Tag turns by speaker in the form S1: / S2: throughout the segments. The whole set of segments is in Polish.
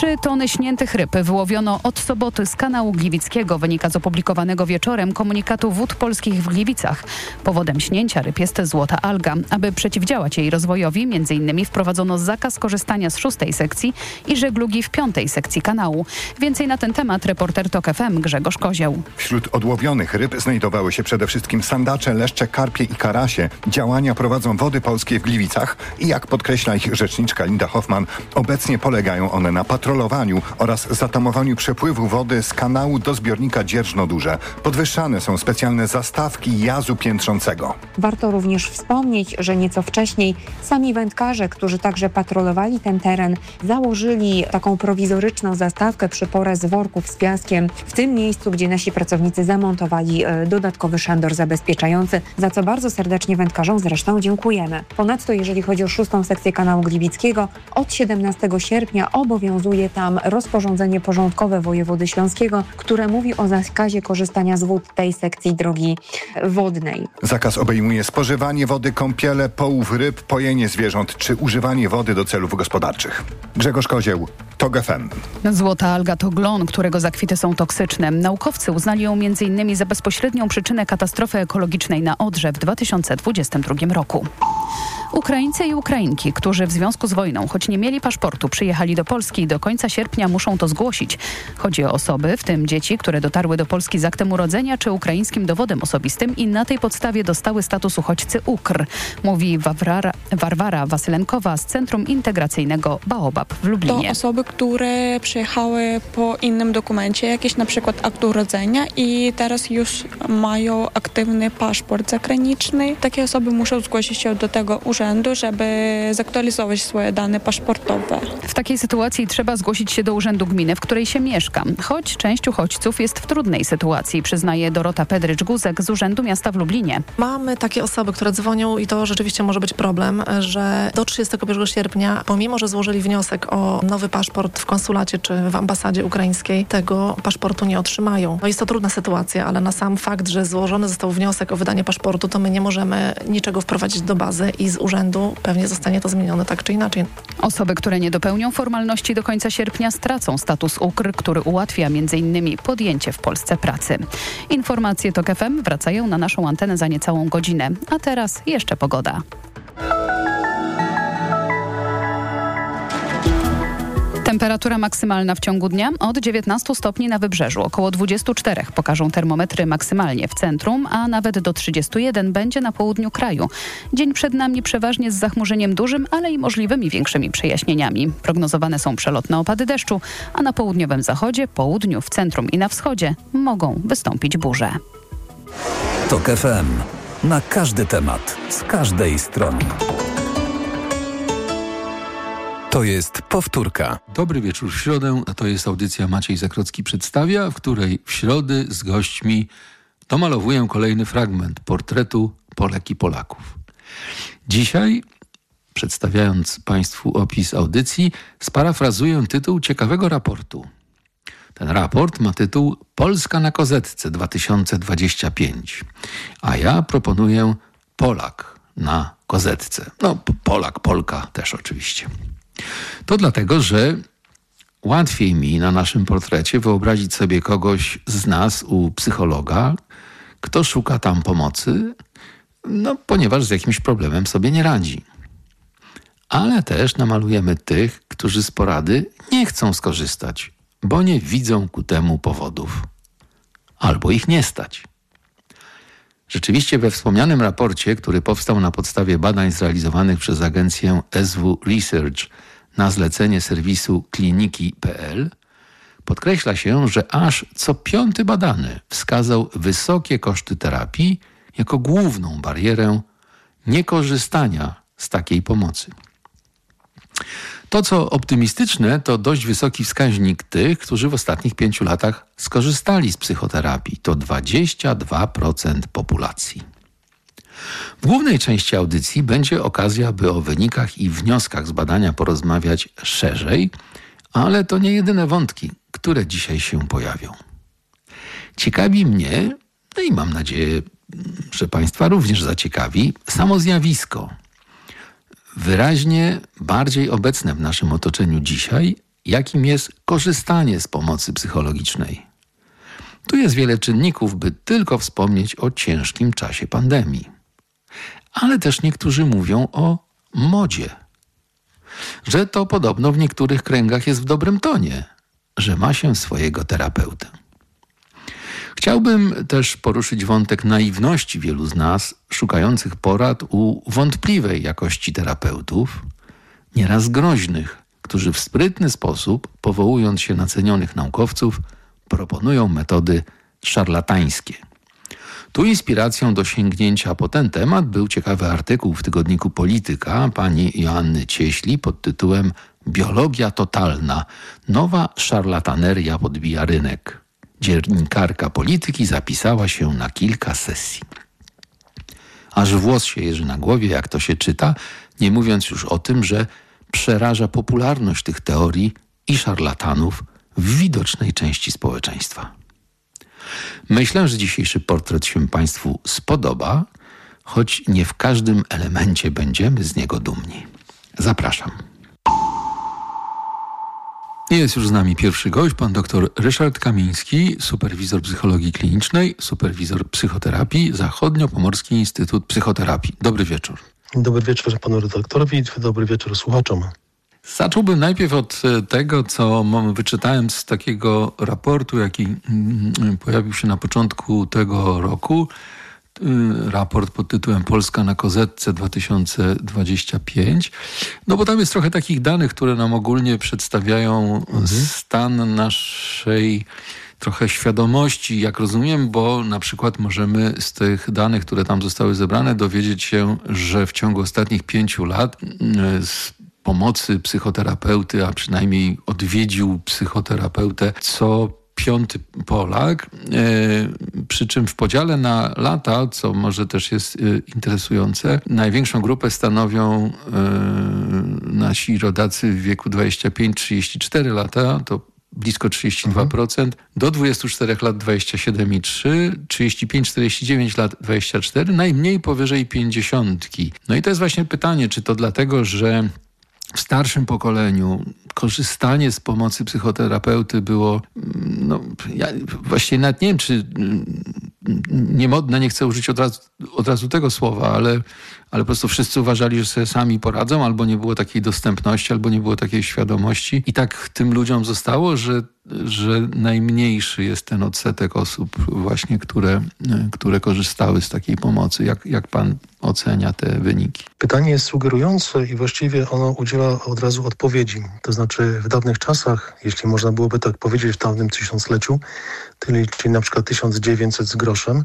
S1: 3 tony śniętych ryb wyłowiono od soboty z kanału Gliwickiego, wynika z opublikowanego wieczorem komunikatu Wód Polskich w Gliwicach. Powodem śnięcia ryb jest złota alga. Aby przeciwdziałać jej rozwojowi, m.in. wprowadzono zakaz korzystania z 6. sekcji i żeglugi w 5. sekcji kanału. Więcej na ten temat reporter TOK FM Grzegorz Kozieł.
S2: Wśród odłowionych ryb znajdowały się przede wszystkim sandacze, leszcze, karpie i karasie. Działania prowadzą Wody Polskie w Gliwicach i jak podkreśla ich rzeczniczka Linda Hoffman, obecnie polegają one na patrolowaniu oraz zatamowaniu przepływu wody z kanału do zbiornika Dzierżno-Duże. Podwyższane są specjalne zastawki jazu piętrzącego.
S3: Warto również wspomnieć, że nieco wcześniej sami wędkarze, którzy także patrolowali ten teren, założyli taką prowizoryczną zastawkę przy porez worków z piaskiem w tym miejscu, gdzie nasi pracownicy zamontowali dodatkowy szandor zabezpieczający, za co bardzo serdecznie wędkarzom zresztą dziękujemy. Ponadto jeżeli chodzi o 6. sekcję kanału Gliwickiego, od 17 sierpnia obowiązuje tam rozporządzenie porządkowe wojewody śląskiego, które mówi o zakazie korzystania z wód tej sekcji drogi wodnej.
S2: Zakaz obejmuje spożywanie wody, kąpiele, połów ryb, pojenie zwierząt czy używanie wody do celów gospodarczych. Grzegorz Kozieł, TOK FM.
S1: Złota alga to glon, którego zakwity są toksyczne. Naukowcy uznali ją m.in. za bezpośrednią przyczynę katastrofy ekologicznej na Odrze w 2022 roku. Ukraińcy i Ukrainki, którzy w związku z wojną, choć nie mieli paszportu, przyjechali do Polski, do końca sierpnia muszą to zgłosić. Chodzi o osoby, w tym dzieci, które dotarły do Polski z aktem urodzenia czy ukraińskim dowodem osobistym i na tej podstawie dostały status uchodźcy UKR, mówi Warwara Wasylenkowa z Centrum Integracyjnego Baobab w Lublinie.
S4: To osoby, które przyjechały po innym dokumencie, jakiś na przykład akt urodzenia i teraz już mają aktywny paszport zagraniczny. Takie osoby muszą zgłosić się do tego urzędu, żeby zaktualizować swoje dane paszportowe.
S1: W takiej sytuacji trzeba zgłosić się do urzędu gminy, w której się mieszka. Choć część uchodźców jest w trudnej sytuacji, przyznaje Dorota Pedrycz-Guzek z Urzędu Miasta w Lublinie.
S5: Mamy takie osoby, które dzwonią i to rzeczywiście może być problem, że do 31 sierpnia, pomimo że złożyli wniosek o nowy paszport w konsulacie czy w ambasadzie ukraińskiej, tego paszportu nie otrzymają. No jest to trudna sytuacja, ale na sam fakt, że złożony został wniosek o wydanie paszportu, to my nie możemy niczego wprowadzić do bazy i z urzędu pewnie zostanie to zmienione tak czy inaczej.
S1: Osoby, które nie dopełnią formalności do końca sierpnia, stracą status UKR, który ułatwia m.in. podjęcie w Polsce pracy. Informacje TOK FM wracają na naszą antenę za niecałą godzinę. A teraz jeszcze pogoda. Temperatura maksymalna w ciągu dnia od 19 stopni na wybrzeżu, około 24 pokażą termometry maksymalnie w centrum, a nawet do 31 będzie na południu kraju. Dzień przed nami przeważnie z zachmurzeniem dużym, ale i możliwymi większymi przejaśnieniami. Prognozowane są przelotne opady deszczu, a na południowym zachodzie, południu, w centrum i na wschodzie mogą wystąpić burze.
S6: TOK FM. Na każdy temat, z każdej strony. To jest powtórka.
S7: Dobry wieczór w środę. To jest audycja Maciej Zakrocki przedstawia, w której w środy z gośćmi domalowuję kolejny fragment portretu Polek i Polaków. Dzisiaj, przedstawiając Państwu opis audycji, sparafrazuję tytuł ciekawego raportu. Ten raport ma tytuł Polska na kozetce 2025, a ja proponuję Polak na kozetce. No, Polak, Polka też oczywiście. To dlatego, że łatwiej mi na naszym portrecie wyobrazić sobie kogoś z nas u psychologa, kto szuka tam pomocy, ponieważ z jakimś problemem sobie nie radzi. Ale też namalujemy tych, którzy z porady nie chcą skorzystać, bo nie widzą ku temu powodów. Albo ich nie stać. Rzeczywiście we wspomnianym raporcie, który powstał na podstawie badań zrealizowanych przez agencję SW Research na zlecenie serwisu kliniki.pl, podkreśla się, że aż co 5. badany wskazał wysokie koszty terapii jako główną barierę niekorzystania z takiej pomocy. To, co optymistyczne, to dość wysoki wskaźnik tych, którzy w ostatnich 5 latach skorzystali z psychoterapii. To 22% populacji. W głównej części audycji będzie okazja, by o wynikach i wnioskach z badania porozmawiać szerzej, ale to nie jedyne wątki, które dzisiaj się pojawią. Ciekawi mnie, i mam nadzieję, że Państwa również zaciekawi, samo zjawisko, wyraźnie bardziej obecne w naszym otoczeniu dzisiaj, jakim jest korzystanie z pomocy psychologicznej. Tu jest wiele czynników, by tylko wspomnieć o ciężkim czasie pandemii. Ale też niektórzy mówią o modzie. Że to podobno w niektórych kręgach jest w dobrym tonie, że ma się swojego terapeutę. Chciałbym też poruszyć wątek naiwności wielu z nas, szukających porad u wątpliwej jakości terapeutów, nieraz groźnych, którzy w sprytny sposób, powołując się na cenionych naukowców, proponują metody szarlatańskie. Tu inspiracją do sięgnięcia po ten temat był ciekawy artykuł w tygodniku Polityka pani Joanny Cieśli pod tytułem „Biologia totalna. Nowa szarlataneria podbija rynek”. Dziennikarka Polityki zapisała się na kilka sesji. Aż włos się jeży na głowie, jak to się czyta, nie mówiąc już o tym, że przeraża popularność tych teorii i szarlatanów w widocznej części społeczeństwa. Myślę, że dzisiejszy portret się Państwu spodoba, choć nie w każdym elemencie będziemy z niego dumni. Zapraszam. Jest już z nami pierwszy gość, pan dr Ryszard Kamiński, superwizor psychologii klinicznej, superwizor psychoterapii, Zachodnio-Pomorski Instytut Psychoterapii. Dobry wieczór.
S8: Dobry wieczór panu redaktorowi, dobry wieczór słuchaczom.
S7: Zacząłbym najpierw od tego, co wyczytałem z takiego raportu, jaki pojawił się na początku tego roku. Raport pod tytułem Polska na kozetce 2025. No bo tam jest trochę takich danych, które nam ogólnie przedstawiają stan naszej trochę świadomości, jak rozumiem, bo na przykład możemy z tych danych, które tam zostały zebrane, dowiedzieć się, że w ciągu ostatnich 5 lat z pomocy psychoterapeuty, a przynajmniej odwiedził psychoterapeutę co 5. Polak, przy czym w podziale na lata, co może też jest interesujące, największą grupę stanowią nasi rodacy w wieku 25-34 lata, to blisko 32%, do 24 lat 27,3%, 35-49 lat 24%, najmniej powyżej 50. No i to jest właśnie pytanie, czy to dlatego, że w starszym pokoleniu korzystanie z pomocy psychoterapeuty było, ja właściwie nawet nie wiem, czy niemodne, nie chcę użyć od razu tego słowa, ale po prostu wszyscy uważali, że sobie sami poradzą, albo nie było takiej dostępności, albo nie było takiej świadomości. I tak tym ludziom zostało, że najmniejszy jest ten odsetek osób właśnie, które korzystały z takiej pomocy. Jak pan ocenia te wyniki?
S8: Pytanie jest sugerujące i właściwie ono udziela od razu odpowiedzi. To znaczy w dawnych czasach, jeśli można byłoby tak powiedzieć, w dawnym tysiącleciu, czyli na przykład 1900 z groszem,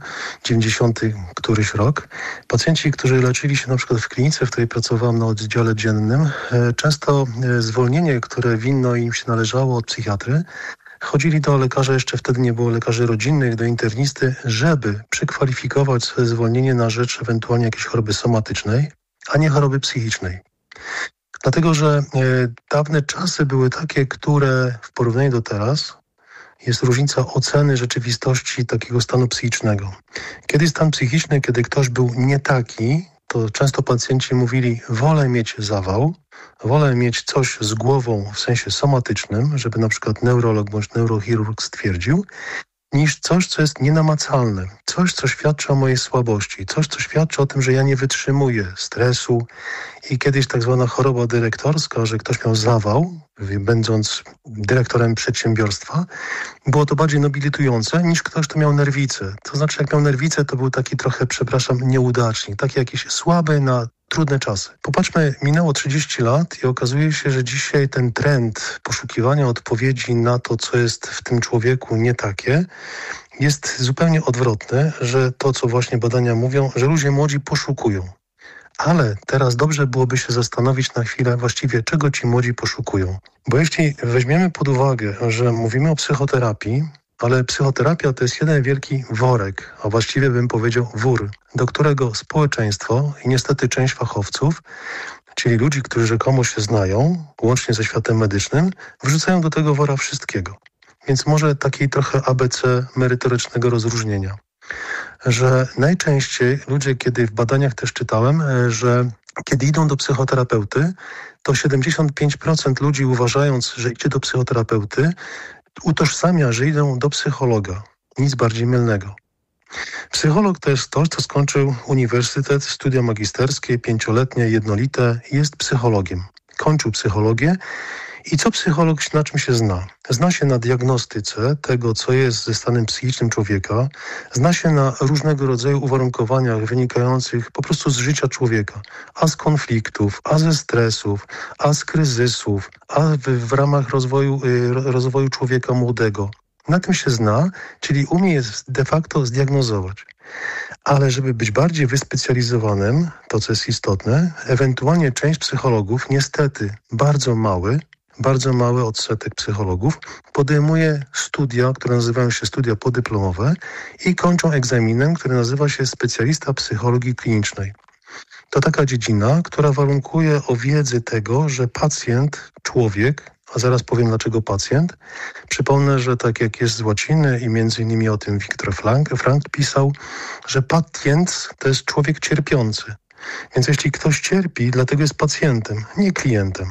S8: 90 któryś rok, pacjenci, którzy leczyli się na przykład w klinice, w której pracowałem na oddziale dziennym, często zwolnienie, które winno im się należało od psychiatry, chodzili do lekarza, jeszcze wtedy nie było lekarzy rodzinnych, do internisty, żeby przykwalifikować swoje zwolnienie na rzecz ewentualnie jakiejś choroby somatycznej, a nie choroby psychicznej. Dlatego, że dawne czasy były takie, które w porównaniu do teraz jest różnica oceny rzeczywistości takiego stanu psychicznego. Kiedy stan psychiczny, kiedy ktoś był nie taki, to często pacjenci mówili, wolę mieć zawał, wolę mieć coś z głową w sensie somatycznym, żeby na przykład neurolog bądź neurochirurg stwierdził, niż coś, co jest nienamacalne. Coś, co świadczy o mojej słabości. Coś, co świadczy o tym, że ja nie wytrzymuję stresu. I kiedyś tak zwana choroba dyrektorska, że ktoś miał zawał, będąc dyrektorem przedsiębiorstwa, było to bardziej nobilitujące niż ktoś, kto miał nerwicę. To znaczy, jak miał nerwicę, to był taki trochę, nieudacznik. Taki jakiś słaby na trudne czasy. Popatrzmy, minęło 30 lat i okazuje się, że dzisiaj ten trend poszukiwania odpowiedzi na to, co jest w tym człowieku nie takie, jest zupełnie odwrotny, że to, co właśnie badania mówią, że ludzie młodzi poszukują. Ale teraz dobrze byłoby się zastanowić na chwilę właściwie, czego ci młodzi poszukują. Bo jeśli weźmiemy pod uwagę, że mówimy o psychoterapii, ale psychoterapia to jest jeden wielki worek, a właściwie bym powiedział wór, do którego społeczeństwo i niestety część fachowców, czyli ludzi, którzy rzekomo się znają, łącznie ze światem medycznym, wrzucają do tego wora wszystkiego. Więc może takiej trochę ABC merytorycznego rozróżnienia. że najczęściej ludzie, kiedy w badaniach też czytałem, że kiedy idą do psychoterapeuty, to 75% ludzi, uważając, że idzie do psychoterapeuty, utożsamia, że idą do psychologa. Nic bardziej mylnego. Psycholog to jest ktoś, kto skończył uniwersytet, studia magisterskie, 5-letnie, jednolite i jest psychologiem. Kończył psychologię i co psycholog na czym się zna? Zna się na diagnostyce tego, co jest ze stanem psychicznym człowieka, zna się na różnego rodzaju uwarunkowaniach wynikających po prostu z życia człowieka, a z konfliktów, a ze stresów, a z kryzysów, a w ramach rozwoju człowieka młodego. Na tym się zna, czyli umie je de facto zdiagnozować. Ale żeby być bardziej wyspecjalizowanym, to co jest istotne, ewentualnie część psychologów, niestety bardzo mały odsetek psychologów, podejmuje studia, które nazywają się studia podyplomowe i kończą egzaminem, który nazywa się specjalista psychologii klinicznej. To taka dziedzina, która warunkuje o wiedzy tego, że pacjent, człowiek, a zaraz powiem dlaczego pacjent. Przypomnę, że tak jak jest z łaciny i między innymi o tym Viktor Frankl pisał, że pacjent to jest człowiek cierpiący. Więc jeśli ktoś cierpi, dlatego jest pacjentem, nie klientem.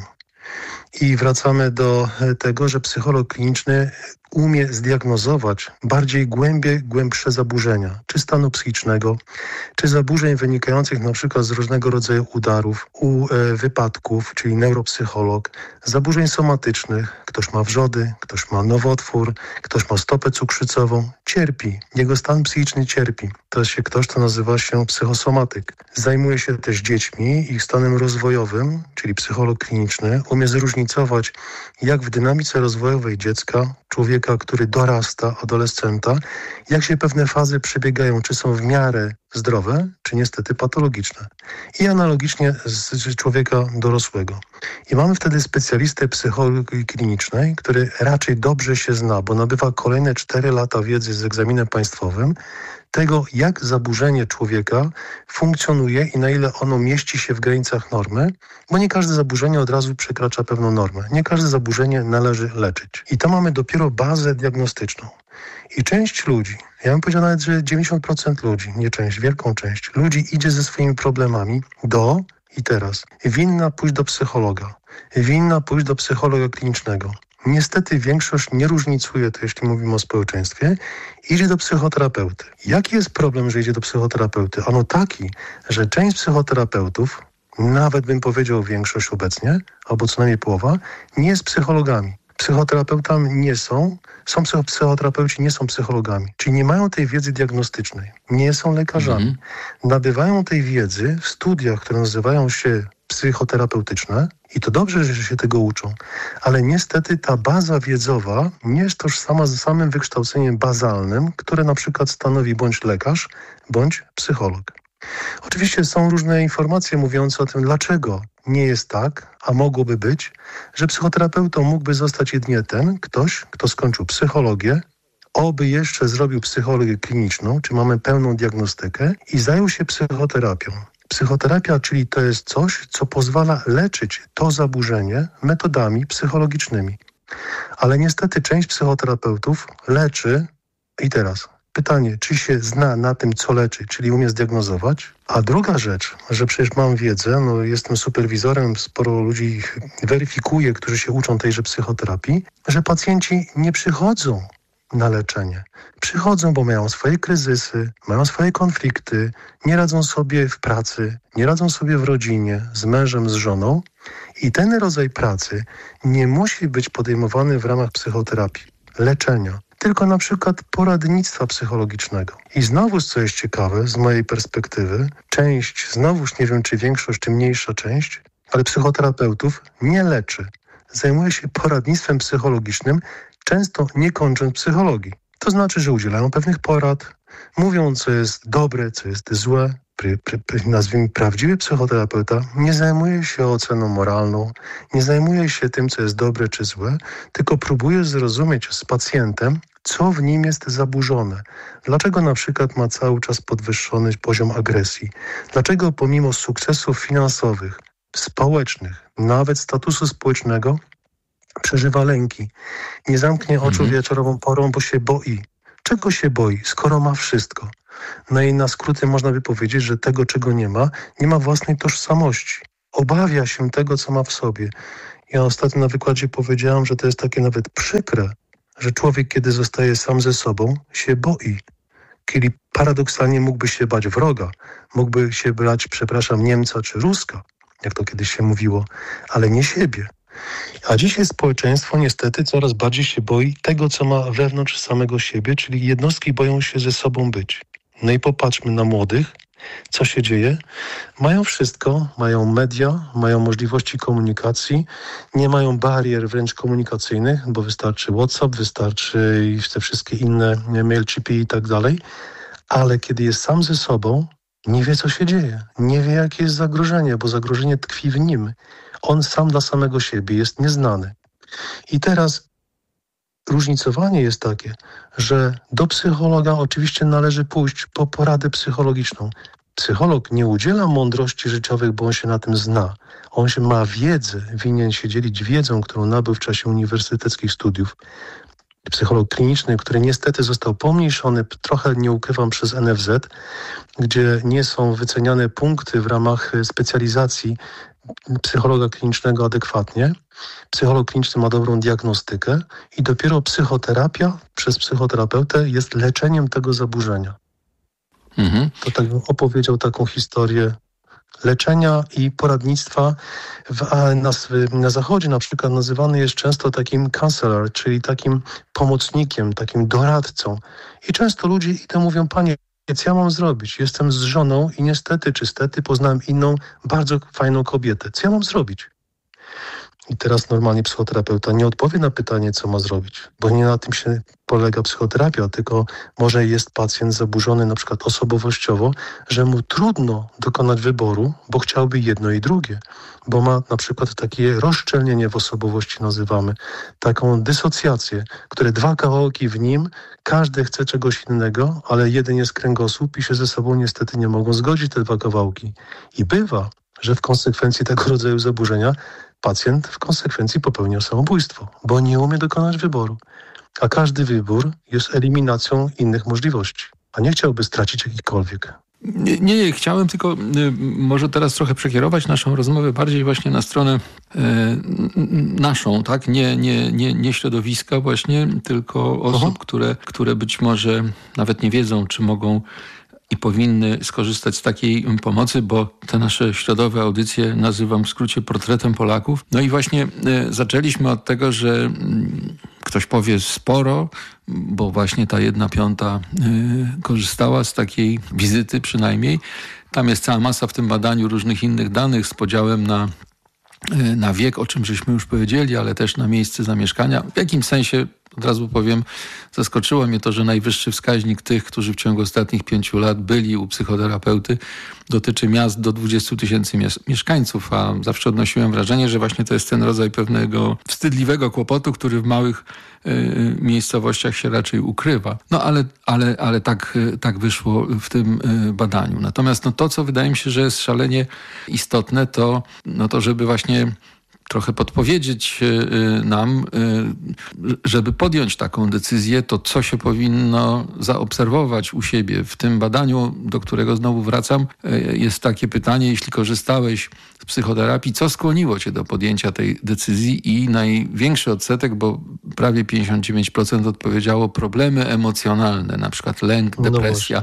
S8: I wracamy do tego, że psycholog kliniczny umie zdiagnozować bardziej głębsze zaburzenia, czy stanu psychicznego, czy zaburzeń wynikających na przykład z różnego rodzaju udarów, wypadków, czyli neuropsycholog, zaburzeń somatycznych, ktoś ma wrzody, ktoś ma nowotwór, ktoś ma stopę cukrzycową, cierpi, jego stan psychiczny cierpi. To jest ktoś, kto nazywa się psychosomatyk. Zajmuje się też dziećmi, ich stanem rozwojowym, czyli psycholog kliniczny, umie zróżnicować, jak w dynamice rozwojowej dziecka, człowieka, który dorasta, adolescenta, jak się pewne fazy przebiegają, czy są w miarę zdrowe, czy niestety patologiczne. I analogicznie z człowieka dorosłego. I mamy wtedy specjalistę psychologii klinicznej, który raczej dobrze się zna, bo nabywa kolejne 4 lata wiedzy z egzaminem państwowym, tego, jak zaburzenie człowieka funkcjonuje i na ile ono mieści się w granicach normy, bo nie każde zaburzenie od razu przekracza pewną normę. Nie każde zaburzenie należy leczyć. I to mamy dopiero bazę diagnostyczną. I część ludzi, ja bym powiedział nawet, że 90% ludzi, nie część, wielką część ludzi idzie ze swoimi problemami i teraz, winna pójść do psychologa, winna pójść do psychologa klinicznego. Niestety większość nie różnicuje to, jeśli mówimy o społeczeństwie, idzie do psychoterapeuty. Jaki jest problem, że idzie do psychoterapeuty? Ano taki, że część psychoterapeutów, nawet bym powiedział większość obecnie, albo co najmniej połowa, nie jest psychologami. Psychoterapeutami nie są psychoterapeuci nie są psychologami, czyli nie mają tej wiedzy diagnostycznej, nie są lekarzami. Nabywają tej wiedzy w studiach, które nazywają się psychoterapeutyczne i to dobrze, że się tego uczą, ale niestety ta baza wiedzowa nie jest tożsama z samym wykształceniem bazalnym, które na przykład stanowi bądź lekarz, bądź psycholog. Oczywiście są różne informacje mówiące o tym, dlaczego nie jest tak, a mogłoby być, że psychoterapeutą mógłby zostać jedynie ktoś, kto skończył psychologię, oby jeszcze zrobił psychologię kliniczną, czy mamy pełną diagnostykę i zajął się psychoterapią. Psychoterapia, czyli to jest coś, co pozwala leczyć to zaburzenie metodami psychologicznymi. Ale niestety część psychoterapeutów leczy i teraz pytanie, czy się zna na tym, co leczy, czyli umie zdiagnozować? A druga rzecz, że przecież mam wiedzę, jestem superwizorem, sporo ludzi weryfikuje, którzy się uczą tejże psychoterapii, że pacjenci nie przychodzą na leczenie. Przychodzą, bo mają swoje kryzysy, mają swoje konflikty, nie radzą sobie w pracy, nie radzą sobie w rodzinie, z mężem, z żoną i ten rodzaj pracy nie musi być podejmowany w ramach psychoterapii, leczenia, tylko na przykład poradnictwa psychologicznego. I znowuż, co jest ciekawe, z mojej perspektywy, znowuż nie wiem, czy większość, czy mniejsza część, ale psychoterapeutów nie leczy. Zajmuje się poradnictwem psychologicznym, często nie kończąc psychologii. To znaczy, że udzielają pewnych porad, mówią, co jest dobre, co jest złe. Nazwijmy, prawdziwy psychoterapeuta nie zajmuje się oceną moralną, nie zajmuje się tym, co jest dobre czy złe, tylko próbuje zrozumieć z pacjentem, co w nim jest zaburzone. Dlaczego na przykład ma cały czas podwyższony poziom agresji? Dlaczego pomimo sukcesów finansowych, społecznych, nawet statusu społecznego, przeżywa lęki? Nie zamknie oczu wieczorową porą, bo się boi. Czego się boi, skoro ma wszystko? No i na skróty można by powiedzieć, że tego, czego nie ma własnej tożsamości. Obawia się tego, co ma w sobie. Ja ostatnio na wykładzie powiedziałam, że to jest takie nawet przykre, że człowiek, kiedy zostaje sam ze sobą, się boi. Kiedy paradoksalnie mógłby się bać wroga, mógłby się bać, Niemca czy Ruska, jak to kiedyś się mówiło, ale nie siebie. A dzisiaj społeczeństwo niestety coraz bardziej się boi tego, co ma wewnątrz samego siebie, czyli jednostki boją się ze sobą być. No i popatrzmy na młodych, co się dzieje. Mają wszystko, mają media, mają możliwości komunikacji, nie mają barier wręcz komunikacyjnych, bo wystarczy WhatsApp, wystarczy i te wszystkie inne mailchipy i tak dalej, ale kiedy jest sam ze sobą, nie wie, co się dzieje, nie wie, jakie jest zagrożenie, bo zagrożenie tkwi w nim. On sam dla samego siebie jest nieznany. I teraz różnicowanie jest takie, że do psychologa oczywiście należy pójść po poradę psychologiczną. Psycholog nie udziela mądrości życiowych, bo on się na tym zna. On się ma wiedzę, winien się dzielić wiedzą, którą nabył w czasie uniwersyteckich studiów. Psycholog kliniczny, który niestety został pomniejszony, trochę nie ukrywam, przez NFZ, gdzie nie są wyceniane punkty w ramach specjalizacji psychologa klinicznego adekwatnie. Psycholog kliniczny ma dobrą diagnostykę i dopiero psychoterapia przez psychoterapeutę jest leczeniem tego zaburzenia. To tak bym opowiedział taką historię leczenia i poradnictwa. Na Zachodzie na przykład nazywany jest często takim counselor, czyli takim pomocnikiem, takim doradcą. I często ludzie idą, mówią: panie, co ja mam zrobić? Jestem z żoną i niestety czy stety poznałem inną, bardzo fajną kobietę. Co ja mam zrobić? I teraz normalnie psychoterapeuta nie odpowie na pytanie, co ma zrobić, bo nie na tym się polega psychoterapia, tylko może jest pacjent zaburzony na przykład osobowościowo, że mu trudno dokonać wyboru, bo chciałby jedno i drugie, bo ma na przykład takie rozszczelnienie w osobowości, nazywamy, taką dysocjację, które dwa kawałki w nim, każdy chce czegoś innego, ale jeden jest kręgosłup i się ze sobą niestety nie mogą zgodzić te dwa kawałki. I bywa, że w konsekwencji tego rodzaju zaburzenia pacjent w konsekwencji popełnia samobójstwo, bo nie umie dokonać wyboru. A każdy wybór jest eliminacją innych możliwości, a nie chciałby stracić jakikolwiek.
S7: Nie, chciałem tylko może teraz trochę przekierować naszą rozmowę bardziej właśnie na stronę naszą, tak? Nie środowiska właśnie, tylko osób, które być może nawet nie wiedzą, czy mogą i powinny skorzystać z takiej pomocy, bo te nasze środowe audycje nazywam w skrócie portretem Polaków. No i właśnie zaczęliśmy od tego, że ktoś powie sporo, bo właśnie ta 1/5 korzystała z takiej wizyty przynajmniej. Tam jest cała masa w tym badaniu różnych innych danych z podziałem na wiek, o czym żeśmy już powiedzieli, ale też na miejsce zamieszkania. W jakim sensie, od razu powiem, zaskoczyło mnie to, że najwyższy wskaźnik tych, którzy w ciągu ostatnich 5 lat byli u psychoterapeuty, dotyczy miast do 20 000 mieszkańców, a zawsze odnosiłem wrażenie, że właśnie to jest ten rodzaj pewnego wstydliwego kłopotu, który w małych miejscowościach się raczej ukrywa. No ale tak wyszło w tym badaniu. Natomiast to, co wydaje mi się, że jest szalenie istotne, to żeby właśnie trochę podpowiedzieć nam, żeby podjąć taką decyzję, to co się powinno zaobserwować u siebie. W tym badaniu, do którego znowu wracam, jest takie pytanie: jeśli korzystałeś z psychoterapii, co skłoniło cię do podjęcia tej decyzji? I największy odsetek, bo prawie 59% odpowiedziało problemy emocjonalne, na przykład lęk, depresja.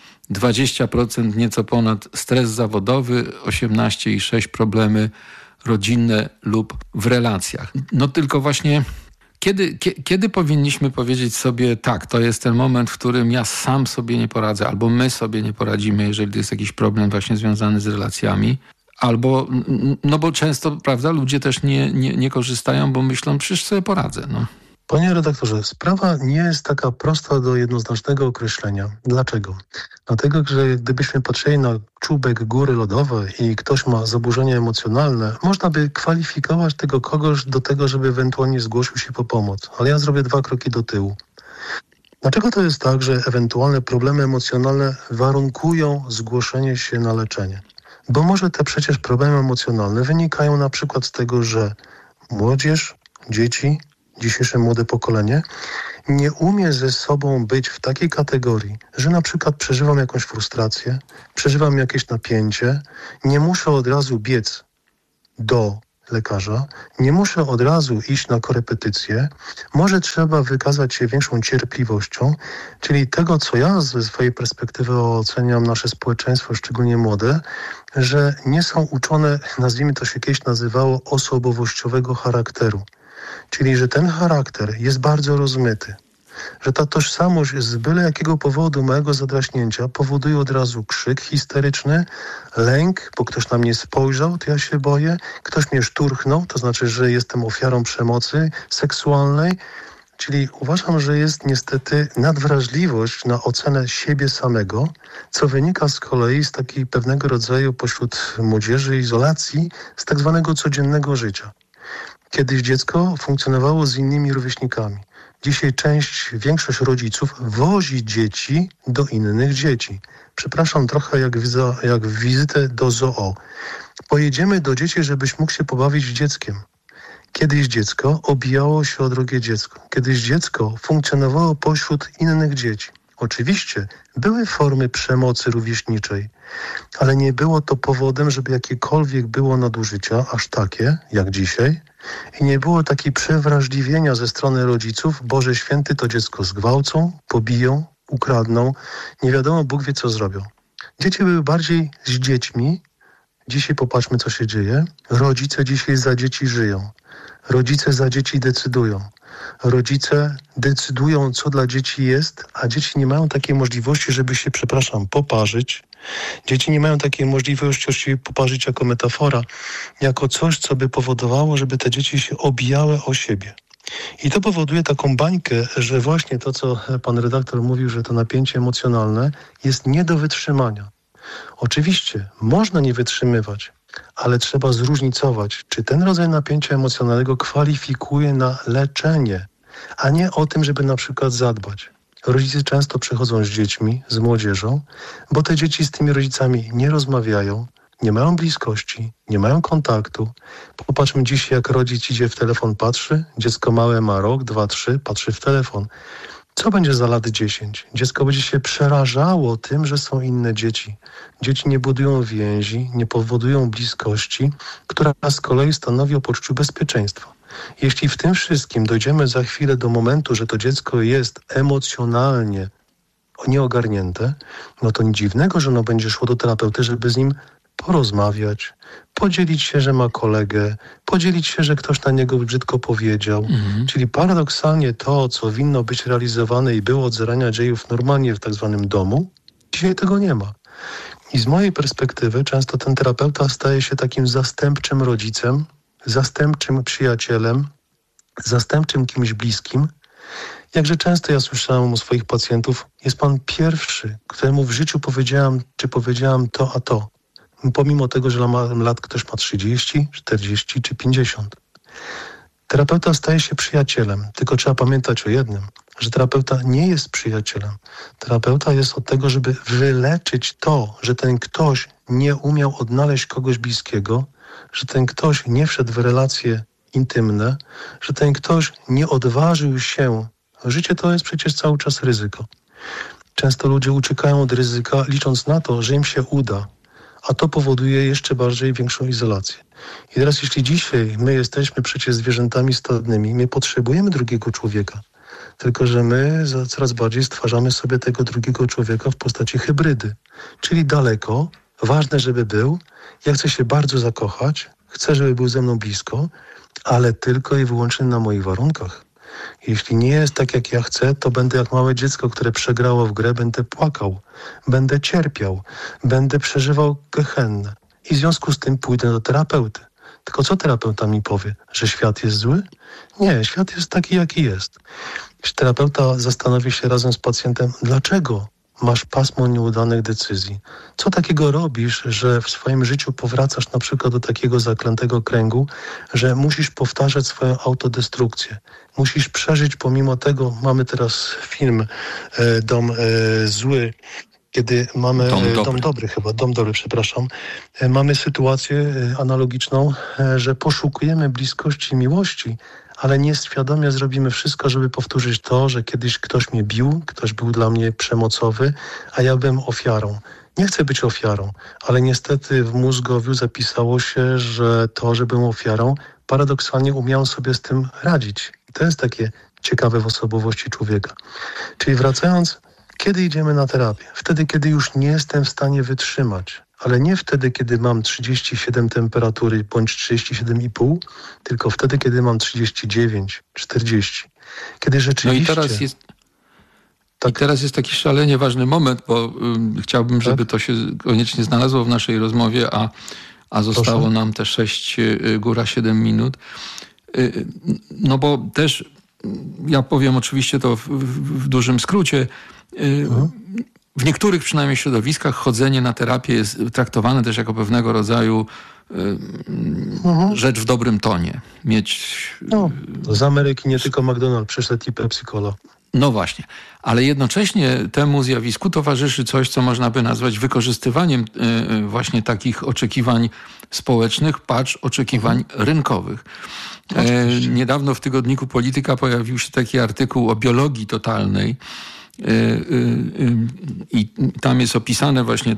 S7: 20% nieco ponad stres zawodowy, 18,6% problemy rodzinne lub w relacjach. No tylko właśnie kiedy powinniśmy powiedzieć sobie: tak, to jest ten moment, w którym ja sam sobie nie poradzę, albo my sobie nie poradzimy, jeżeli to jest jakiś problem właśnie związany z relacjami, albo, bo często, prawda, ludzie też nie korzystają, bo myślą: przecież sobie poradzę,
S8: Panie redaktorze, sprawa nie jest taka prosta do jednoznacznego określenia. Dlaczego? Dlatego, że gdybyśmy patrzyli na czubek góry lodowej i ktoś ma zaburzenia emocjonalne, można by kwalifikować tego kogoś do tego, żeby ewentualnie zgłosił się po pomoc. Ale ja zrobię 2 kroki do tyłu. Dlaczego to jest tak, że ewentualne problemy emocjonalne warunkują zgłoszenie się na leczenie? Bo może te przecież problemy emocjonalne wynikają na przykład z tego, że młodzież, dzieci, dzisiejsze młode pokolenie nie umie ze sobą być w takiej kategorii, że na przykład przeżywam jakąś frustrację, przeżywam jakieś napięcie, nie muszę od razu biec do lekarza, nie muszę od razu iść na korepetycje, może trzeba wykazać się większą cierpliwością, czyli tego, co ja ze swojej perspektywy oceniam nasze społeczeństwo, szczególnie młode, że nie są uczone, nazwijmy to się kiedyś nazywało, osobowościowego charakteru. Czyli, że ten charakter jest bardzo rozmyty, że ta tożsamość z byle jakiego powodu małego zadraśnięcia powoduje od razu krzyk histeryczny, lęk, bo ktoś na mnie spojrzał, to ja się boję, ktoś mnie szturchnął, to znaczy, że jestem ofiarą przemocy seksualnej. Czyli uważam, że jest niestety nadwrażliwość na ocenę siebie samego, co wynika z kolei z takiej pewnego rodzaju pośród młodzieży izolacji z tak zwanego codziennego życia. Kiedyś dziecko funkcjonowało z innymi rówieśnikami. Dzisiaj większość rodziców wozi dzieci do innych dzieci. Przepraszam, trochę jak wizytę do zoo. Pojedziemy do dzieci, żebyś mógł się pobawić z dzieckiem. Kiedyś dziecko obijało się o drugie dziecko. Kiedyś dziecko funkcjonowało pośród innych dzieci. Oczywiście były formy przemocy rówieśniczej, ale nie było to powodem, żeby jakiekolwiek było nadużycia, aż takie jak dzisiaj. I nie było takiej przewrażliwienia ze strony rodziców, Boże Święty, to dziecko zgwałcą, pobiją, ukradną, nie wiadomo, Bóg wie co zrobią. Dzieci były bardziej z dziećmi. Dzisiaj popatrzmy, co się dzieje. Rodzice dzisiaj za dzieci żyją. Rodzice za dzieci decydują. Rodzice decydują, co dla dzieci jest, a dzieci nie mają takiej możliwości, żeby się, poparzyć. Dzieci nie mają takiej możliwości poparzyć jako metafora, jako coś, co by powodowało, żeby te dzieci się obijały o siebie. I to powoduje taką bańkę, że właśnie to, co pan redaktor mówił, że to napięcie emocjonalne jest nie do wytrzymania. Oczywiście można nie wytrzymywać, ale trzeba zróżnicować, czy ten rodzaj napięcia emocjonalnego kwalifikuje na leczenie, a nie o tym, żeby na przykład zadbać. Rodzice często przychodzą z dziećmi, z młodzieżą, bo te dzieci z tymi rodzicami nie rozmawiają, nie mają bliskości, nie mają kontaktu. Popatrzmy dzisiaj, jak rodzic idzie w telefon, patrzy, dziecko małe ma rok, 2, 3, patrzy w telefon. Co będzie za lat 10? Dziecko będzie się przerażało tym, że są inne dzieci. Dzieci nie budują więzi, nie powodują bliskości, która z kolei stanowi o poczuciu bezpieczeństwa. Jeśli w tym wszystkim dojdziemy za chwilę do momentu, że to dziecko jest emocjonalnie nieogarnięte, no to nic dziwnego, że ono będzie szło do terapeuty, żeby z nim porozmawiać, podzielić się, że ma kolegę, podzielić się, że ktoś na niego brzydko powiedział. Czyli paradoksalnie to, co winno być realizowane i było od zarania dziejów normalnie w tak zwanym domu, dzisiaj tego nie ma. I z mojej perspektywy często ten terapeuta staje się takim zastępczym rodzicem, zastępczym przyjacielem, zastępczym kimś bliskim. Jakże często ja słyszałem u swoich pacjentów, jest pan pierwszy, któremu w życiu powiedziałam to, a to. Pomimo tego, że lat ktoś ma 30, 40 czy 50. Terapeuta staje się przyjacielem, tylko trzeba pamiętać o jednym, że terapeuta nie jest przyjacielem. Terapeuta jest od tego, żeby wyleczyć to, że ten ktoś nie umiał odnaleźć kogoś bliskiego, że ten ktoś nie wszedł w relacje intymne, że ten ktoś nie odważył się. Życie to jest przecież cały czas ryzyko. Często ludzie uciekają od ryzyka, licząc na to, że im się uda, a to powoduje jeszcze bardziej większą izolację. I teraz jeśli dzisiaj my jesteśmy przecież zwierzętami stadnymi, my potrzebujemy drugiego człowieka, tylko że my coraz bardziej stwarzamy sobie tego drugiego człowieka w postaci hybrydy, czyli daleko, ważne, żeby był, ja chcę się bardzo zakochać, chcę, żeby był ze mną blisko, ale tylko i wyłącznie na moich warunkach. Jeśli nie jest tak, jak ja chcę, to będę jak małe dziecko, które przegrało w grę, będę płakał, będę cierpiał, będę przeżywał gehennę. I w związku z tym pójdę do terapeuty. Tylko co terapeuta mi powie? Że świat jest zły? Nie, świat jest taki, jaki jest. Jeśli terapeuta zastanowi się razem z pacjentem, dlaczego masz pasmo nieudanych decyzji. Co takiego robisz, że w swoim życiu powracasz na przykład do takiego zaklętego kręgu, że musisz powtarzać swoją autodestrukcję. Musisz przeżyć pomimo tego, mamy teraz film Dom zły, kiedy mamy Dom dobry, mamy sytuację analogiczną, że poszukujemy bliskości i miłości, ale nieświadomie zrobimy wszystko, żeby powtórzyć to, że kiedyś ktoś mnie bił, ktoś był dla mnie przemocowy, a ja byłem ofiarą. Nie chcę być ofiarą, ale niestety w mózgowiu zapisało się, że to, że byłem ofiarą, paradoksalnie umiałem sobie z tym radzić. I to jest takie ciekawe w osobowości człowieka. Czyli wracając, kiedy idziemy na terapię? Wtedy, kiedy już nie jestem w stanie wytrzymać. Ale nie wtedy, kiedy mam 37 temperatury bądź 37,5, tylko wtedy, kiedy mam 39, 40. Kiedy rzeczywiście...
S7: No i teraz jest taki szalenie ważny moment, bo chciałbym, żeby to się koniecznie znalazło w naszej rozmowie, a zostało nam te 6, góra 7 minut. No bo też, ja powiem oczywiście to w dużym skrócie, w niektórych przynajmniej środowiskach chodzenie na terapię jest traktowane też jako pewnego rodzaju rzecz w dobrym tonie.
S8: Z Ameryki nie tylko McDonald's przyszedł i Pepsi-Cola.
S7: No właśnie, ale jednocześnie temu zjawisku towarzyszy coś, co można by nazwać wykorzystywaniem właśnie takich oczekiwań społecznych, oczekiwań rynkowych. Niedawno w tygodniku Polityka pojawił się taki artykuł o biologii totalnej i tam jest opisane właśnie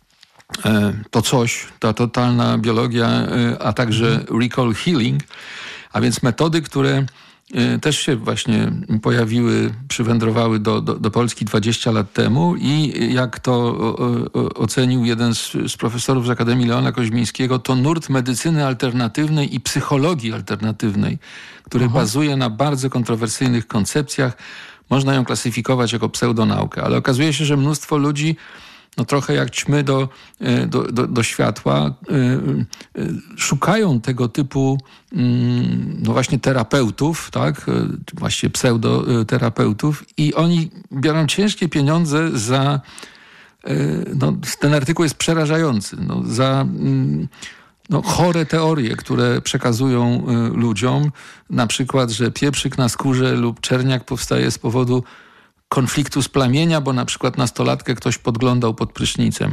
S7: to coś, ta totalna biologia, a także recall healing, a więc metody, które też się właśnie pojawiły, przywędrowały do Polski 20 lat temu i jak to ocenił jeden z profesorów z Akademii Leona Koźmińskiego, to nurt medycyny alternatywnej i psychologii alternatywnej, który bazuje na bardzo kontrowersyjnych koncepcjach. Można ją klasyfikować jako pseudonaukę, ale okazuje się, że mnóstwo ludzi, no trochę jak ćmy do światła, szukają tego typu no właśnie terapeutów, tak? Właściwie pseudoterapeutów i oni biorą ciężkie pieniądze za... No, ten artykuł jest przerażający. Za chore teorie, które przekazują ludziom, na przykład, że pieprzyk na skórze lub czerniak powstaje z powodu konfliktu splamienia, bo na przykład nastolatkę ktoś podglądał pod prysznicem.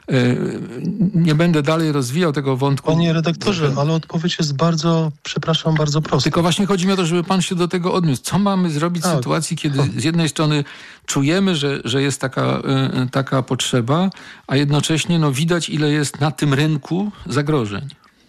S7: Nie będę dalej rozwijał tego wątku.
S8: Panie redaktorze, ale odpowiedź jest bardzo prosta.
S7: Tylko właśnie chodzi mi o to, żeby pan się do tego odniósł. Co mamy zrobić w sytuacji, kiedy z jednej strony czujemy, że jest taka potrzeba, a jednocześnie widać, ile jest na tym rynku zagrożeń.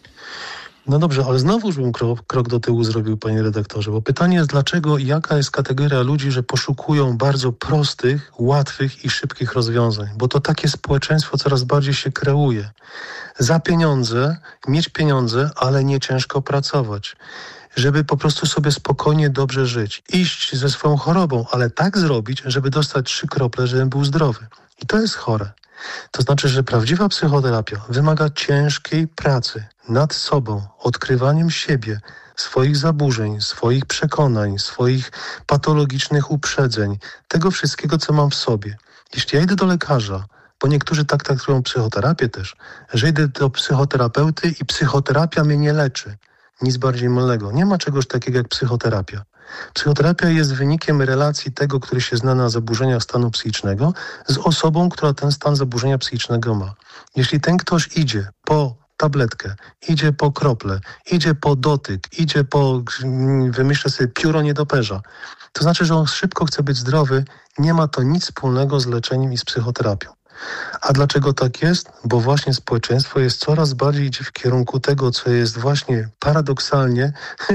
S8: No dobrze, ale znowuż bym krok do tyłu zrobił, panie redaktorze, bo pytanie jest dlaczego i jaka jest kategoria ludzi, że poszukują bardzo prostych, łatwych i szybkich rozwiązań, bo to takie społeczeństwo coraz bardziej się kreuje. Za pieniądze, mieć pieniądze, ale nie ciężko pracować, żeby po prostu sobie spokojnie, dobrze żyć, iść ze swoją chorobą, ale tak zrobić, żeby dostać 3 krople, żebym był zdrowy. I to jest chore. To znaczy, że prawdziwa psychoterapia wymaga ciężkiej pracy nad sobą, odkrywaniem siebie, swoich zaburzeń, swoich przekonań, swoich patologicznych uprzedzeń, tego wszystkiego, co mam w sobie. Jeśli ja idę do lekarza, bo niektórzy tak traktują psychoterapię też, że idę do psychoterapeuty i psychoterapia mnie nie leczy. Nic bardziej mylnego. Nie ma czegoś takiego jak psychoterapia. Psychoterapia jest wynikiem relacji tego, który się zna na zaburzeniach stanu psychicznego, z osobą, która ten stan zaburzenia psychicznego ma. Jeśli ten ktoś idzie po tabletkę, idzie po krople, idzie po dotyk, idzie po, wymyślę sobie, pióro nietoperza, to znaczy, że on szybko chce być zdrowy, nie ma to nic wspólnego z leczeniem i z psychoterapią. A dlaczego tak jest? Bo właśnie społeczeństwo jest coraz bardziej idzie w kierunku tego, co jest właśnie paradoksalnie,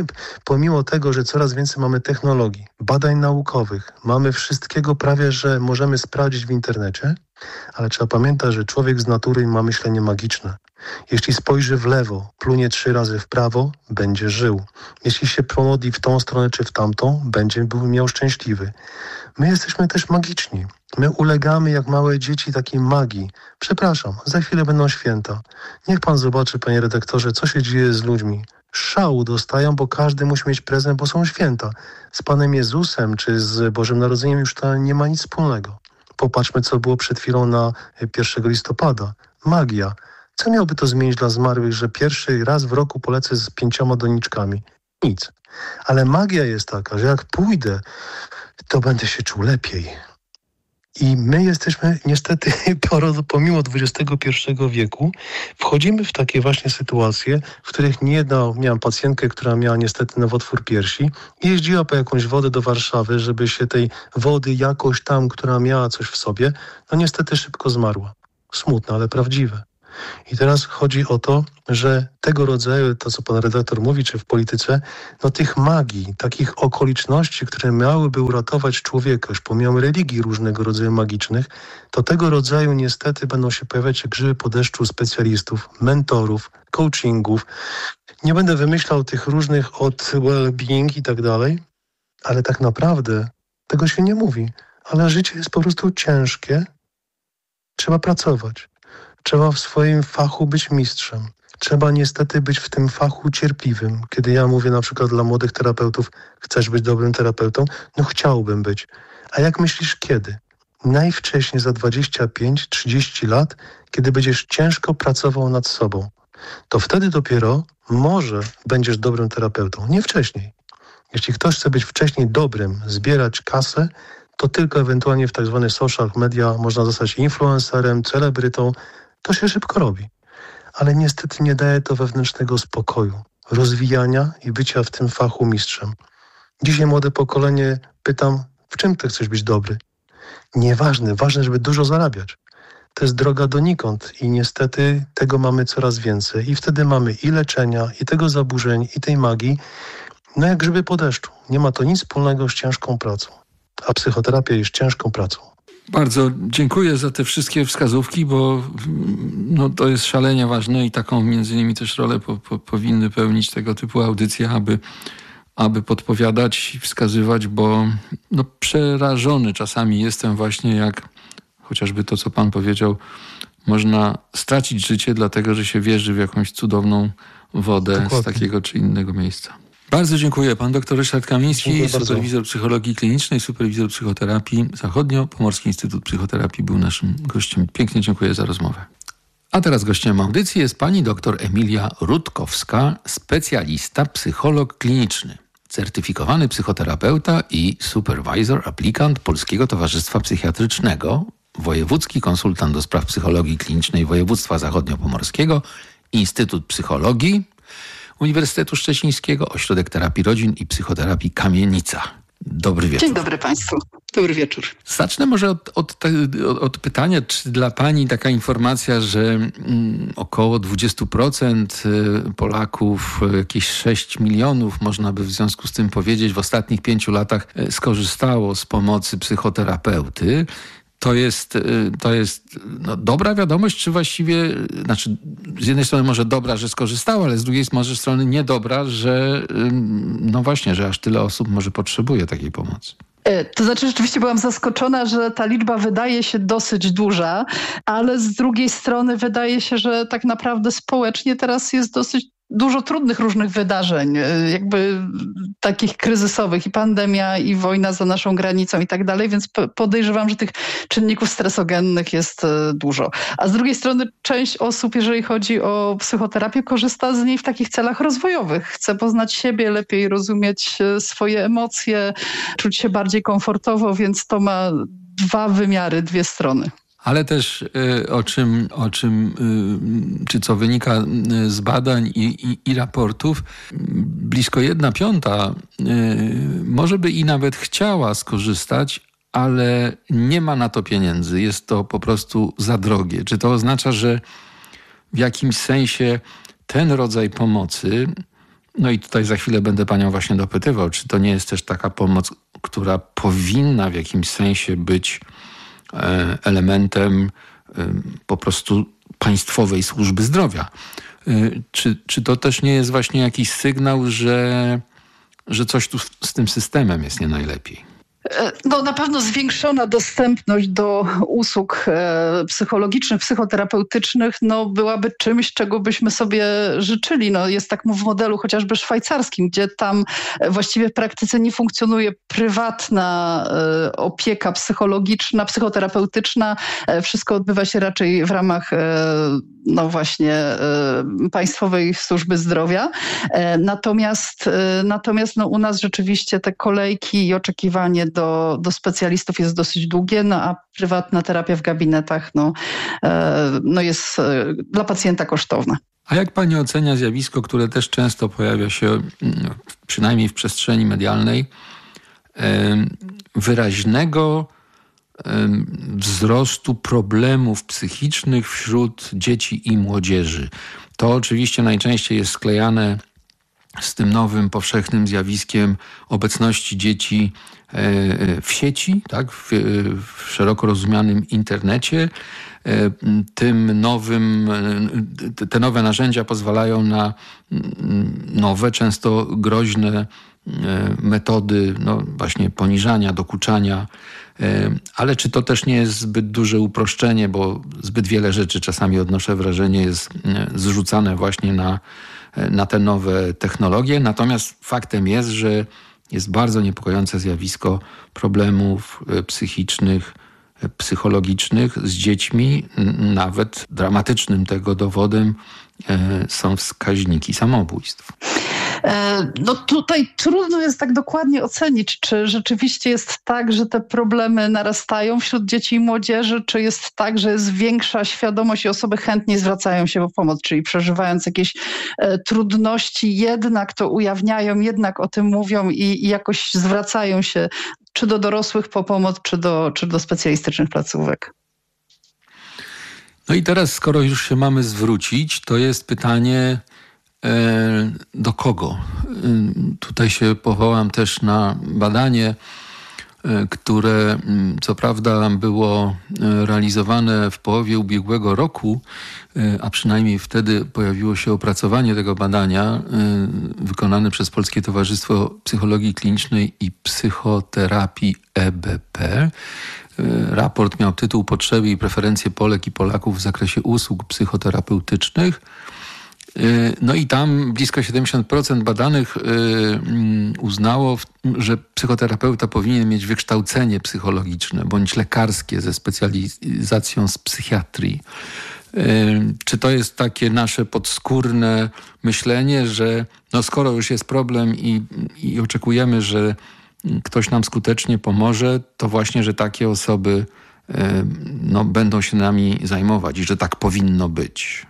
S8: pomimo tego, że coraz więcej mamy technologii, badań naukowych, mamy wszystkiego prawie, że możemy sprawdzić w internecie, ale trzeba pamiętać, że człowiek z natury ma myślenie magiczne. Jeśli spojrzy w lewo, plunie 3 razy w prawo, będzie żył. Jeśli się pomodli w tą stronę czy w tamtą, będzie miał szczęśliwy. My jesteśmy też magiczni. My ulegamy jak małe dzieci takiej magii. Przepraszam, za chwilę będą święta. Niech pan zobaczy, panie redaktorze, co się dzieje z ludźmi. Szału dostają, bo każdy musi mieć prezent, bo są święta. Z Panem Jezusem czy z Bożym Narodzeniem już to nie ma nic wspólnego. Popatrzmy, co było przed chwilą na 1 listopada. Magia. Co miałby to zmienić dla zmarłych, że pierwszy raz w roku polecę z 5 doniczkami? Nic. Ale magia jest taka, że jak pójdę, to będę się czuł lepiej. I my jesteśmy niestety, pomimo XXI wieku, wchodzimy w takie właśnie sytuacje, w których miałam pacjentkę, która miała niestety nowotwór piersi i jeździła po jakąś wodę do Warszawy, żeby się tej wody jakoś tam, która miała coś w sobie, niestety szybko zmarła. Smutne, ale prawdziwe. I teraz chodzi o to, że tego rodzaju, to co pan redaktor mówi, czy w polityce, tych magii, takich okoliczności, które miałyby uratować człowieka, już pomijam religii różnego rodzaju magicznych, to tego rodzaju niestety będą się pojawiać jak grzyby po deszczu specjalistów, mentorów, coachingów. Nie będę wymyślał tych różnych od well-being i tak dalej, ale tak naprawdę tego się nie mówi. Ale życie jest po prostu ciężkie. Trzeba pracować. Trzeba w swoim fachu być mistrzem. Trzeba niestety być w tym fachu cierpliwym. Kiedy ja mówię na przykład dla młodych terapeutów, chcesz być dobrym terapeutą? Chciałbym być. A jak myślisz kiedy? Najwcześniej za 25-30 lat, kiedy będziesz ciężko pracował nad sobą. To wtedy dopiero może będziesz dobrym terapeutą. Nie wcześniej. Jeśli ktoś chce być wcześniej dobrym, zbierać kasę, to tylko ewentualnie w tak zwanych social media można zostać influencerem, celebrytą. To się szybko robi. Ale niestety nie daje to wewnętrznego spokoju, rozwijania i bycia w tym fachu mistrzem. Dzisiaj młode pokolenie pytam, w czym ty chcesz być dobry? Nieważne, ważne, żeby dużo zarabiać. To jest droga donikąd i niestety tego mamy coraz więcej. I wtedy mamy i leczenia, i tego zaburzeń, i tej magii. Jak grzyby po deszczu. Nie ma to nic wspólnego z ciężką pracą. A psychoterapia jest ciężką pracą.
S7: Bardzo dziękuję za te wszystkie wskazówki, bo to jest szalenie ważne i taką między innymi też rolę powinny pełnić tego typu audycje, aby podpowiadać i wskazywać, bo przerażony czasami jestem właśnie jak chociażby to, co pan powiedział, można stracić życie dlatego, że się wjeżdży w jakąś cudowną wodę Dokładnie. Z takiego czy innego miejsca. Bardzo dziękuję. Pan dr Ryszard Kamiński, superwizor psychologii klinicznej, superwizor psychoterapii Zachodnio-Pomorski Instytut Psychoterapii był naszym gościem. Pięknie dziękuję za rozmowę. A teraz gościem audycji jest pani dr Emilia Rutkowska, specjalista, psycholog kliniczny, certyfikowany psychoterapeuta i supervisor, aplikant Polskiego Towarzystwa Psychiatrycznego, wojewódzki konsultant do spraw psychologii klinicznej województwa zachodniopomorskiego, Instytut Psychologii Uniwersytetu Szczecińskiego, Ośrodek Terapii Rodzin i Psychoterapii Kamienica. Dobry wieczór.
S9: Dzień dobry Państwu. Dobry wieczór.
S7: Zacznę może od pytania, czy dla Pani taka informacja, że około 20% Polaków, jakieś 6 milionów, można by w związku z tym powiedzieć, w ostatnich 5 latach skorzystało z pomocy psychoterapeuty. To jest dobra wiadomość, czy właściwie, z jednej strony może dobra, że skorzystało, ale z drugiej może strony niedobra, że że aż tyle osób może potrzebuje takiej pomocy.
S9: To znaczy rzeczywiście byłam zaskoczona, że ta liczba wydaje się dosyć duża, ale z drugiej strony wydaje się, że tak naprawdę społecznie teraz jest dosyć dużo trudnych różnych wydarzeń, jakby takich kryzysowych, i pandemia, i wojna za naszą granicą i tak dalej, więc podejrzewam, że tych czynników stresogennych jest dużo. A z drugiej strony część osób, jeżeli chodzi o psychoterapię, korzysta z niej w takich celach rozwojowych. Chce poznać siebie, lepiej rozumieć swoje emocje, czuć się bardziej komfortowo, więc to ma dwa wymiary, dwie strony.
S7: Ale też czy co wynika z badań i raportów, blisko 1/5 może by i nawet chciała skorzystać, ale nie ma na to pieniędzy. Jest to po prostu za drogie. Czy to oznacza, że w jakimś sensie ten rodzaj pomocy, i tutaj za chwilę będę panią właśnie dopytywał, czy to nie jest też taka pomoc, która powinna w jakimś sensie być elementem po prostu państwowej służby zdrowia. Czy to też nie jest właśnie jakiś sygnał, że coś tu z tym systemem jest nie najlepiej?
S9: Na pewno zwiększona dostępność do usług psychologicznych, psychoterapeutycznych byłaby czymś, czego byśmy sobie życzyli. Jest tak w modelu chociażby szwajcarskim, gdzie tam właściwie w praktyce nie funkcjonuje prywatna opieka psychologiczna, psychoterapeutyczna. Wszystko odbywa się raczej w ramach państwowej służby zdrowia. Natomiast u nas rzeczywiście te kolejki i oczekiwanie do specjalistów jest dosyć długie, a prywatna terapia w gabinetach jest dla pacjenta kosztowna.
S7: A jak pani ocenia zjawisko, które też często pojawia się, przynajmniej w przestrzeni medialnej, wyraźnego wzrostu problemów psychicznych wśród dzieci i młodzieży? To oczywiście najczęściej jest sklejane z tym nowym, powszechnym zjawiskiem obecności dzieci w sieci, tak, w szeroko rozumianym internecie. Te nowe narzędzia pozwalają na nowe, często groźne metody właśnie poniżania, dokuczania. Ale czy to też nie jest zbyt duże uproszczenie, bo zbyt wiele rzeczy, czasami odnoszę wrażenie, jest zrzucane właśnie na te nowe technologie. Natomiast faktem jest, że jest bardzo niepokojące zjawisko problemów psychicznych, psychologicznych z dziećmi. Nawet dramatycznym tego dowodem są wskaźniki samobójstw.
S9: Tutaj trudno jest tak dokładnie ocenić, czy rzeczywiście jest tak, że te problemy narastają wśród dzieci i młodzieży, czy jest tak, że jest większa świadomość i osoby chętnie zwracają się po pomoc, czyli przeżywając jakieś trudności, jednak to ujawniają, jednak o tym mówią i jakoś zwracają się czy do dorosłych po pomoc, czy do specjalistycznych placówek.
S7: No i teraz, skoro już się mamy zwrócić, to jest pytanie, do kogo? Tutaj się powołam też na badanie, które co prawda było realizowane w połowie ubiegłego roku, a przynajmniej wtedy pojawiło się opracowanie tego badania wykonane przez Polskie Towarzystwo Psychologii Klinicznej i Psychoterapii EBP. Raport miał tytuł Potrzeby i preferencje Polek i Polaków w zakresie usług psychoterapeutycznych. No i tam blisko 70% badanych uznało, że psychoterapeuta powinien mieć wykształcenie psychologiczne bądź lekarskie ze specjalizacją z psychiatrii. Czy to jest takie nasze podskórne myślenie, że skoro już jest problem i oczekujemy, że ktoś nam skutecznie pomoże, to właśnie, że takie osoby będą się nami zajmować i że tak powinno być?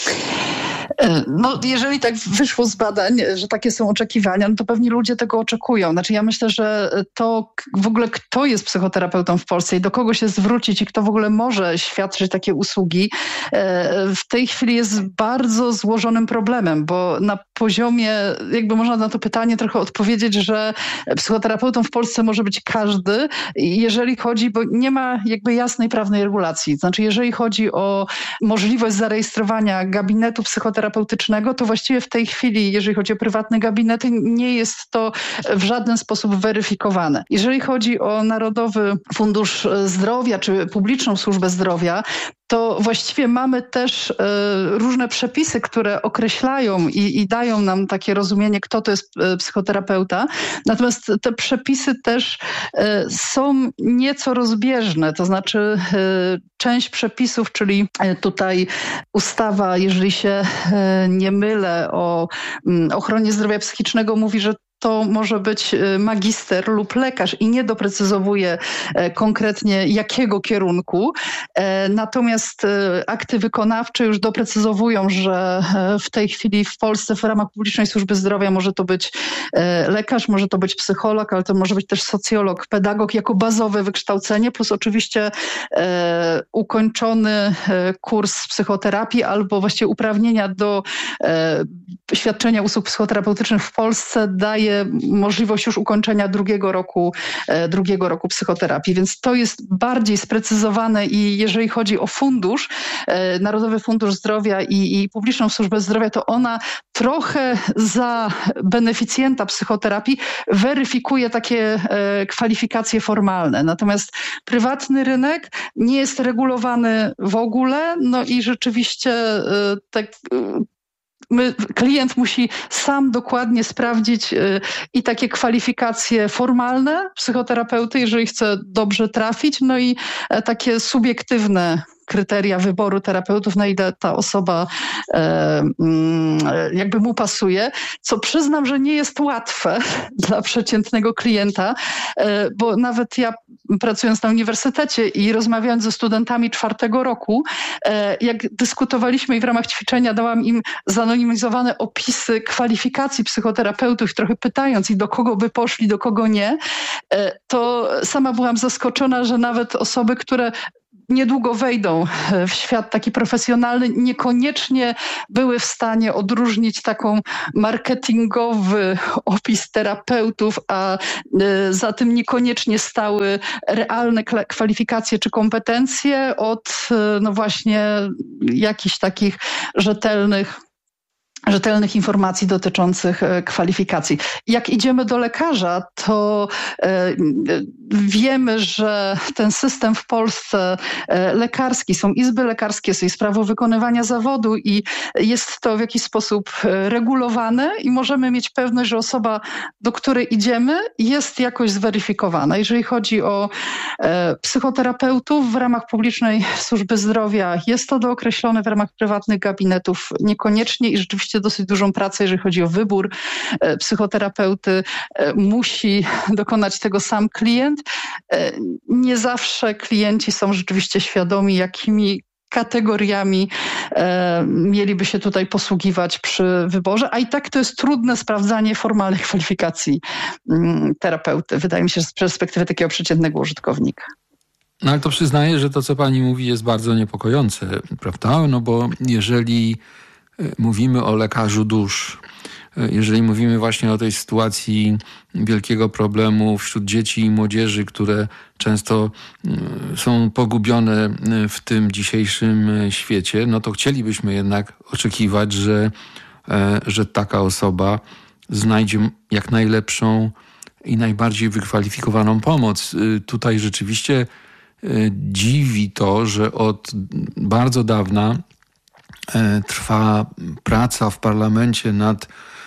S9: Jeżeli tak wyszło z badań, że takie są oczekiwania, to pewnie ludzie tego oczekują. Znaczy ja myślę, że to w ogóle kto jest psychoterapeutą w Polsce i do kogo się zwrócić i kto w ogóle może świadczyć takie usługi, w tej chwili jest bardzo złożonym problemem, bo na poziomie, jakby można na to pytanie trochę odpowiedzieć, że psychoterapeutą w Polsce może być każdy, jeżeli chodzi, bo nie ma jakby jasnej prawnej regulacji. Znaczy jeżeli chodzi o możliwość zarejestrowania gabinetu psychoterapeutycznego, to właściwie w tej chwili, jeżeli chodzi o prywatne gabinety, nie jest to w żaden sposób weryfikowane. Jeżeli chodzi o Narodowy Fundusz Zdrowia czy Publiczną Służbę Zdrowia, to właściwie mamy też różne przepisy, które określają i dają nam takie rozumienie, kto to jest psychoterapeuta. Natomiast te przepisy też są nieco rozbieżne. To znaczy część przepisów, czyli tutaj ustawa, jeżeli się nie mylę, o ochronie zdrowia psychicznego mówi, że to może być magister lub lekarz i nie doprecyzowuje konkretnie jakiego kierunku. Natomiast akty wykonawcze już doprecyzowują, że w tej chwili w Polsce w ramach Publicznej Służby Zdrowia może to być lekarz, może to być psycholog, ale to może być też socjolog, pedagog jako bazowe wykształcenie, plus oczywiście ukończony kurs psychoterapii albo właściwie uprawnienia do świadczenia usług psychoterapeutycznych w Polsce daje możliwość już ukończenia drugiego roku psychoterapii. Więc to jest bardziej sprecyzowane i jeżeli chodzi o fundusz, Narodowy Fundusz Zdrowia i Publiczną Służbę Zdrowia, to ona trochę za beneficjenta psychoterapii weryfikuje takie kwalifikacje formalne. Natomiast prywatny rynek nie jest regulowany w ogóle, i rzeczywiście klient musi sam dokładnie sprawdzić i takie kwalifikacje formalne psychoterapeuty, jeżeli chce dobrze trafić, i takie subiektywne kryteria wyboru terapeutów, na ile ta osoba jakby mu pasuje, co przyznam, że nie jest łatwe dla przeciętnego klienta, bo nawet ja pracując na uniwersytecie i rozmawiając ze studentami 4. roku, jak dyskutowaliśmy i w ramach ćwiczenia dałam im zanonimizowane opisy kwalifikacji psychoterapeutów, trochę pytając i do kogo by poszli, do kogo nie, to sama byłam zaskoczona, że nawet osoby, które niedługo wejdą w świat taki profesjonalny, niekoniecznie były w stanie odróżnić taką marketingowy opis terapeutów, a za tym niekoniecznie stały realne kwalifikacje czy kompetencje od no właśnie jakichś takich rzetelnych informacji dotyczących kwalifikacji. Jak idziemy do lekarza, to wiemy, że ten system w Polsce lekarski, są izby lekarskie, jest prawo wykonywania zawodu i jest to w jakiś sposób regulowane i możemy mieć pewność, że osoba, do której idziemy, jest jakoś zweryfikowana. Jeżeli chodzi o psychoterapeutów w ramach publicznej służby zdrowia, jest to dookreślone, w ramach prywatnych gabinetów niekoniecznie i rzeczywiście dosyć dużą pracę, jeżeli chodzi o wybór psychoterapeuty. Musi dokonać tego sam klient. Nie zawsze klienci są rzeczywiście świadomi, jakimi kategoriami mieliby się tutaj posługiwać przy wyborze, a i tak to jest trudne sprawdzanie formalnych kwalifikacji terapeuty. Wydaje mi się, że z perspektywy takiego przeciętnego użytkownika.
S7: No ale to przyznaję, że to, co pani mówi, jest bardzo niepokojące, prawda? No bo jeżeli mówimy o lekarzu dusz, jeżeli mówimy właśnie o tej sytuacji wielkiego problemu wśród dzieci i młodzieży, które często są pogubione w tym dzisiejszym świecie, no to chcielibyśmy jednak oczekiwać, że taka osoba znajdzie jak najlepszą i najbardziej wykwalifikowaną pomoc. Tutaj rzeczywiście dziwi to, że od bardzo dawna trwa praca w parlamencie nad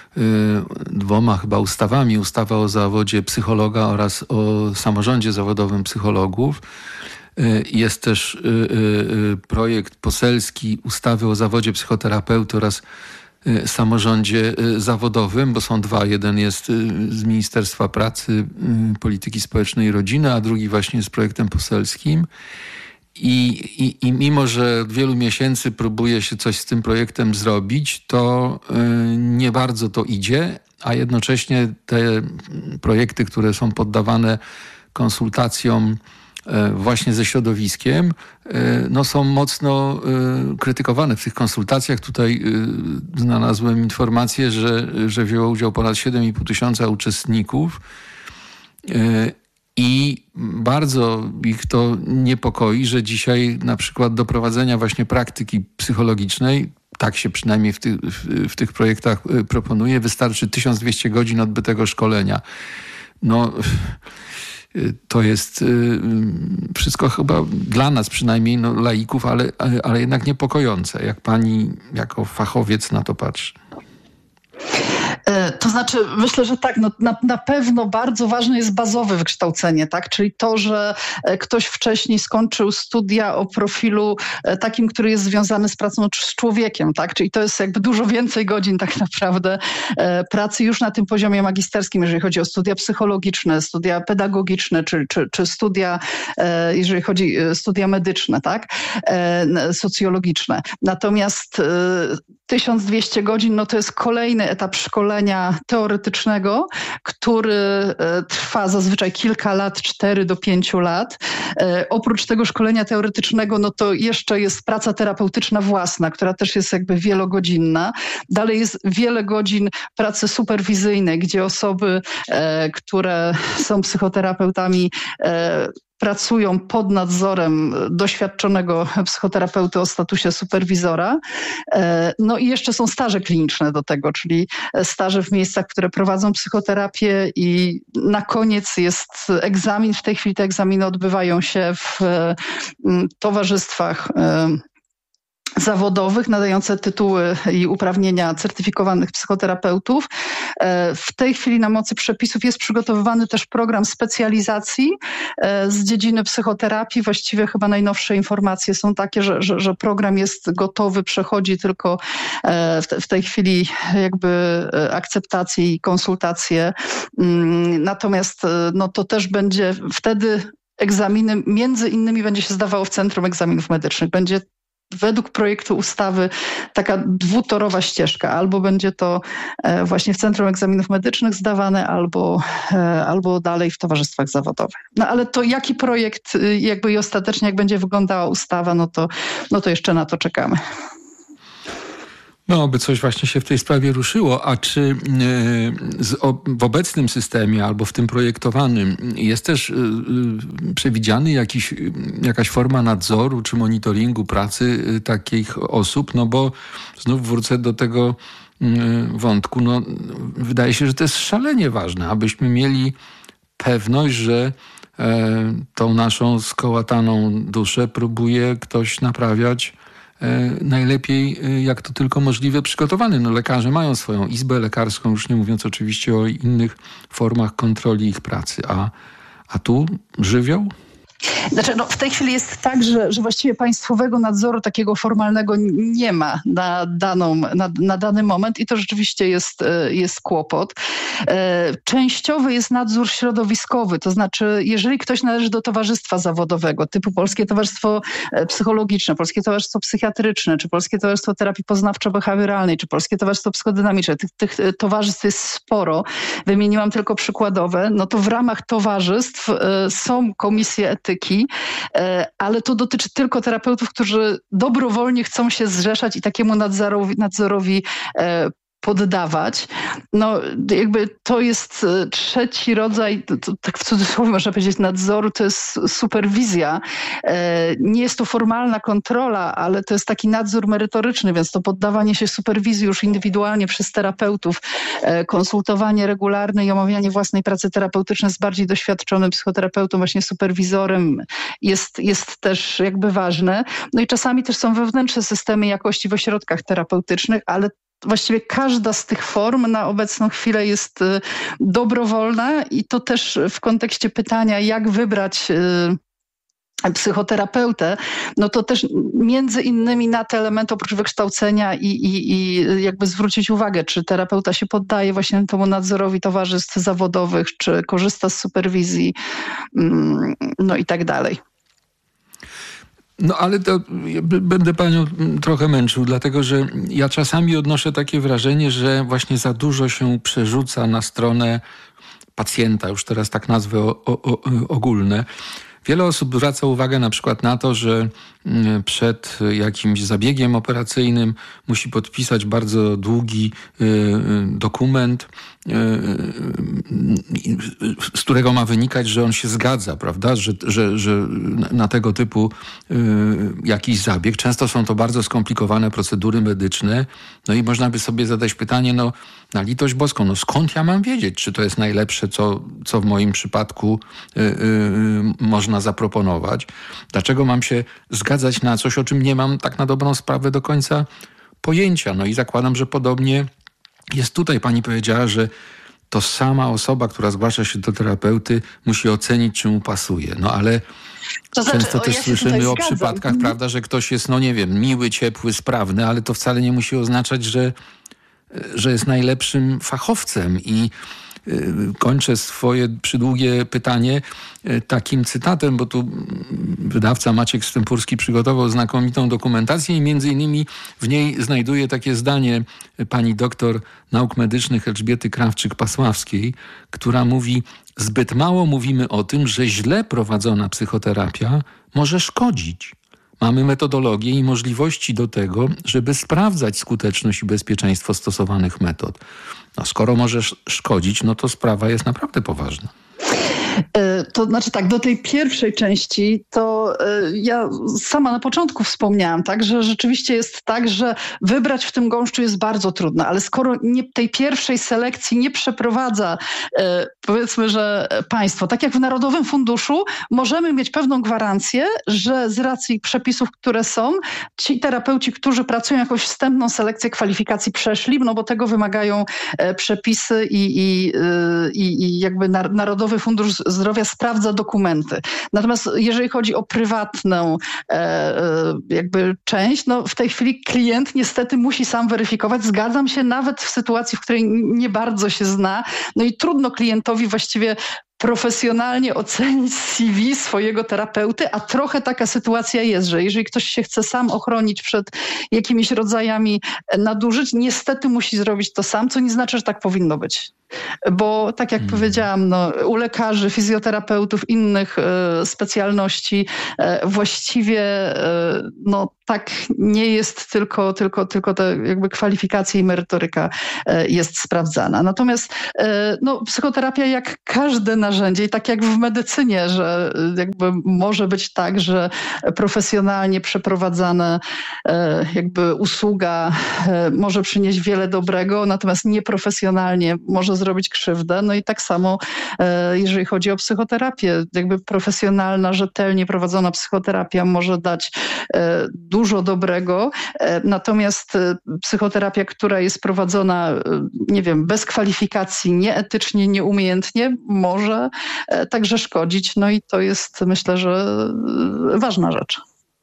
S7: 2 chyba ustawami. Ustawa o zawodzie psychologa oraz o samorządzie zawodowym psychologów. Jest też projekt poselski ustawy o zawodzie psychoterapeuty oraz samorządzie zawodowym, bo są 2. Jeden jest z Ministerstwa Pracy, Polityki Społecznej i Rodziny, a drugi właśnie jest projektem poselskim. I mimo, że od wielu miesięcy próbuje się coś z tym projektem zrobić, to nie bardzo to idzie, a jednocześnie te projekty, które są poddawane konsultacjom właśnie ze środowiskiem, no są mocno krytykowane w tych konsultacjach. Tutaj znalazłem informację, że wzięło udział ponad 7,5 tysiąca uczestników. I bardzo ich to niepokoi, że dzisiaj na przykład do prowadzenia właśnie praktyki psychologicznej, tak się przynajmniej w tych projektach proponuje, wystarczy 1200 godzin odbytego szkolenia. No, to jest wszystko chyba dla nas przynajmniej, no, laików, ale jednak niepokojące. Jak pani jako fachowiec na to patrzy?
S9: To znaczy, myślę, że tak, no, na pewno bardzo ważne jest bazowe wykształcenie, tak? Czyli to, że ktoś wcześniej skończył studia o profilu takim, który jest związany z pracą z człowiekiem, tak? Czyli to jest jakby dużo więcej godzin tak naprawdę pracy już na tym poziomie magisterskim, jeżeli chodzi o studia psychologiczne, studia pedagogiczne, czy studia, jeżeli chodzi o studia medyczne, tak? Socjologiczne. Natomiast 1200 godzin, no to jest kolejny etap szkolenia teoretycznego, który trwa zazwyczaj kilka lat, 4 do 5 lat. Oprócz tego szkolenia teoretycznego, no to jeszcze jest praca terapeutyczna własna, która też jest jakby wielogodzinna. Dalej jest wiele godzin pracy superwizyjnej, gdzie osoby, które są psychoterapeutami, pracują pod nadzorem doświadczonego psychoterapeuty o statusie superwizora. No i jeszcze są staże kliniczne do tego, czyli staże w miejscach, które prowadzą psychoterapię i na koniec jest egzamin. W tej chwili te egzaminy odbywają się w towarzystwach zawodowych nadające tytuły i uprawnienia certyfikowanych psychoterapeutów. W tej chwili na mocy przepisów jest przygotowywany też program specjalizacji z dziedziny psychoterapii. Właściwie chyba najnowsze informacje są takie, że program jest gotowy, przechodzi tylko w tej chwili jakby akceptację i konsultacje. Natomiast to też będzie wtedy egzaminy między innymi będzie się zdawało w Centrum Egzaminów Medycznych. Będzie według projektu ustawy taka dwutorowa ścieżka. Albo będzie to właśnie w Centrum Egzaminów Medycznych zdawane, albo dalej w towarzystwach zawodowych. No ale to jaki projekt jakby i ostatecznie jak będzie wyglądała ustawa, no to jeszcze na to czekamy.
S7: No, by coś właśnie się w tej sprawie ruszyło, a czy w obecnym systemie albo w tym projektowanym jest też przewidziany jakaś forma nadzoru czy monitoringu pracy takich osób? No bo znów wrócę do tego wątku. No, wydaje się, że to jest szalenie ważne, abyśmy mieli pewność, że tą naszą skołataną duszę próbuje ktoś naprawiać najlepiej jak to tylko możliwe przygotowany. No, lekarze mają swoją izbę lekarską, już nie mówiąc oczywiście o innych formach kontroli ich pracy. A tu żywioł?
S9: Znaczy, w tej chwili jest tak, że właściwie państwowego nadzoru takiego formalnego nie ma na dany moment i to rzeczywiście jest kłopot. Częściowy jest nadzór środowiskowy, to znaczy jeżeli ktoś należy do towarzystwa zawodowego typu Polskie Towarzystwo Psychologiczne, Polskie Towarzystwo Psychiatryczne, czy Polskie Towarzystwo Terapii Poznawczo-Behawioralnej, czy Polskie Towarzystwo Psychodynamiczne, tych towarzystw jest sporo, wymieniłam tylko przykładowe, no to w ramach towarzystw są komisje etyki, ale to dotyczy tylko terapeutów, którzy dobrowolnie chcą się zrzeszać i takiemu nadzorowi poddawać. No jakby to jest trzeci rodzaj, tak w cudzysłowie można powiedzieć, nadzoru, to jest superwizja. Nie jest to formalna kontrola, ale to jest taki nadzór merytoryczny, więc to poddawanie się superwizji już indywidualnie przez terapeutów, konsultowanie regularne i omawianie własnej pracy terapeutycznej z bardziej doświadczonym psychoterapeutą, właśnie superwizorem jest też jakby ważne. No i czasami też są wewnętrzne systemy jakości w ośrodkach terapeutycznych, ale właściwie każda z tych form na obecną chwilę jest dobrowolna i to też w kontekście pytania, jak wybrać psychoterapeutę, no to też między innymi na te elementy oprócz wykształcenia i jakby zwrócić uwagę, czy terapeuta się poddaje właśnie temu nadzorowi towarzystw zawodowych, czy korzysta z superwizji, no i tak dalej.
S7: No ale to będę panią trochę męczył, dlatego że ja czasami odnoszę takie wrażenie, że właśnie za dużo się przerzuca na stronę pacjenta, już teraz tak nazwę ogólne. Wiele osób zwraca uwagę na przykład na to, że przed jakimś zabiegiem operacyjnym musi podpisać bardzo długi dokument, z którego ma wynikać, że on się zgadza, prawda, że na tego typu jakiś zabieg. Często są to bardzo skomplikowane procedury medyczne. No i można by sobie zadać pytanie, no na litość boską, no skąd ja mam wiedzieć, czy to jest najlepsze, co w moim przypadku można zaproponować? Dlaczego mam się zgadzać na coś, o czym nie mam tak na dobrą sprawę do końca pojęcia? No i zakładam, że podobnie jest tutaj. Pani powiedziała, że to sama osoba, która zgłasza się do terapeuty, musi ocenić, czy mu pasuje. No ale często też słyszymy o przypadkach, prawda, że ktoś jest, no nie wiem, miły, ciepły, sprawny, ale to wcale nie musi oznaczać, że jest najlepszym fachowcem. I kończę swoje przydługie pytanie takim cytatem, bo tu wydawca Maciek Stępurski przygotował znakomitą dokumentację i między innymi w niej znajduje takie zdanie pani doktor nauk medycznych Elżbiety Krawczyk-Pasławskiej, która mówi: zbyt mało mówimy o tym, że źle prowadzona psychoterapia może szkodzić. Mamy metodologię i możliwości do tego, żeby sprawdzać skuteczność i bezpieczeństwo stosowanych metod. No, skoro może szkodzić, no to sprawa jest naprawdę poważna.
S9: To znaczy tak, do tej pierwszej części to ja sama na początku wspomniałam, tak, że rzeczywiście jest tak, że wybrać w tym gąszczu jest bardzo trudno, ale skoro tej pierwszej selekcji nie przeprowadza, powiedzmy, że państwo, tak jak w Narodowym Funduszu, możemy mieć pewną gwarancję, że z racji przepisów, które są, ci terapeuci, którzy pracują jakąś wstępną selekcję kwalifikacji przeszli, no bo tego wymagają przepisy i jakby Narodowy Fundusz Zdrowia sprawdza dokumenty. Natomiast jeżeli chodzi o prywatną jakby część, no w tej chwili klient niestety musi sam weryfikować. Zgadzam się, nawet w sytuacji, w której nie bardzo się zna. No i trudno klientowi właściwie profesjonalnie ocenić CV swojego terapeuty, a trochę taka sytuacja jest, że jeżeli ktoś się chce sam ochronić przed jakimiś rodzajami nadużyć, niestety musi zrobić to sam, co nie znaczy, że tak powinno być. Bo tak jak powiedziałam, no, u lekarzy, fizjoterapeutów, innych specjalności właściwie no, tak nie jest, tylko te jakby kwalifikacje i merytoryka jest sprawdzana. Natomiast no, psychoterapia jak każde narzędzie i tak jak w medycynie, że jakby może być tak, że profesjonalnie przeprowadzana jakby usługa może przynieść wiele dobrego, natomiast nieprofesjonalnie może zrobić krzywdę. No i tak samo jeżeli chodzi o psychoterapię, jakby profesjonalna, rzetelnie prowadzona psychoterapia może dać dużo dobrego, natomiast psychoterapia, która jest prowadzona, nie wiem, bez kwalifikacji, nieetycznie, nieumiejętnie, może także szkodzić. No i to jest, myślę, że ważna rzecz.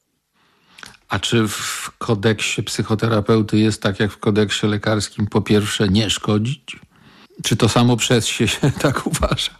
S7: A czy w kodeksie psychoterapeuty jest tak jak w kodeksie lekarskim, po pierwsze nie szkodzić? Czy to samo przez się tak uważa?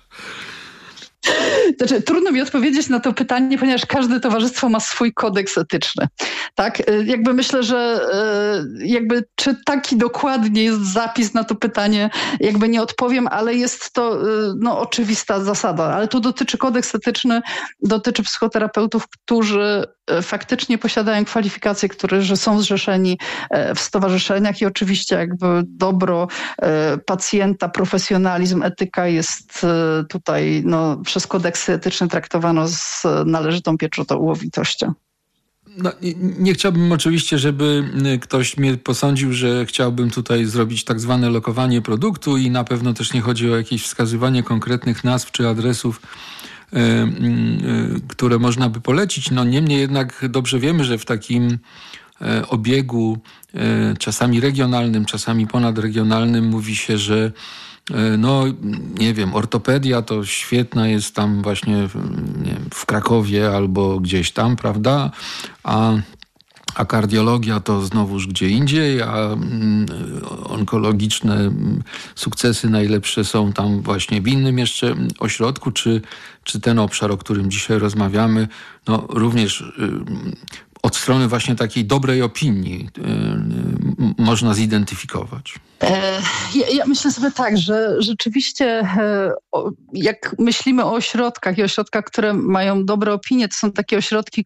S9: Znaczy, trudno mi odpowiedzieć na to pytanie, ponieważ każde towarzystwo ma swój kodeks etyczny. Tak? Jakby myślę, że jakby czy taki dokładnie jest zapis na to pytanie, jakby nie odpowiem, ale jest to no, oczywista zasada. Ale tu kodeks etyczny dotyczy psychoterapeutów, którzy faktycznie posiadają kwalifikacje, że są zrzeszeni w stowarzyszeniach i oczywiście jakby dobro pacjenta, profesjonalizm, etyka jest tutaj no, przez kodeksy etyczne traktowano z należytą pieczołowitością.
S7: No, nie chciałbym oczywiście, żeby ktoś mnie posądził, że chciałbym tutaj zrobić tak zwane lokowanie produktu i na pewno też nie chodzi o jakieś wskazywanie konkretnych nazw czy adresów, które można by polecić. No niemniej jednak dobrze wiemy, że w takim obiegu czasami regionalnym, czasami ponadregionalnym mówi się, że no nie wiem, ortopedia to świetna jest tam właśnie nie wiem, w Krakowie albo gdzieś tam, prawda? A kardiologia to znowuż gdzie indziej, a onkologiczne sukcesy najlepsze są tam właśnie w innym jeszcze ośrodku, czy ten obszar, o którym dzisiaj rozmawiamy, no również od strony właśnie takiej dobrej opinii można zidentyfikować.
S9: Ja myślę sobie tak, że rzeczywiście jak myślimy o ośrodkach i ośrodkach, które mają dobre opinie, to są takie ośrodki,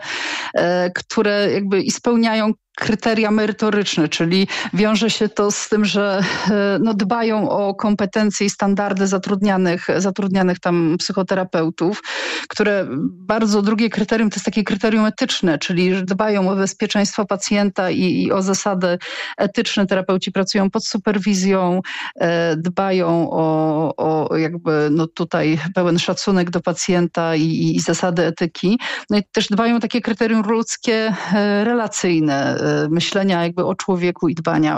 S9: które jakby i spełniają kryteria merytoryczne, czyli wiąże się to z tym, że no, dbają o kompetencje i standardy zatrudnianych tam psychoterapeutów, które bardzo drugie kryterium to jest takie kryterium etyczne, czyli dbają o bezpieczeństwo pacjenta i o zasady etyczne. Terapeuci pracują pod superwizją, dbają o jakby no tutaj pełen szacunek do pacjenta i zasady etyki. No i też dbają o takie kryterium ludzkie, relacyjne, myślenia jakby o człowieku i dbania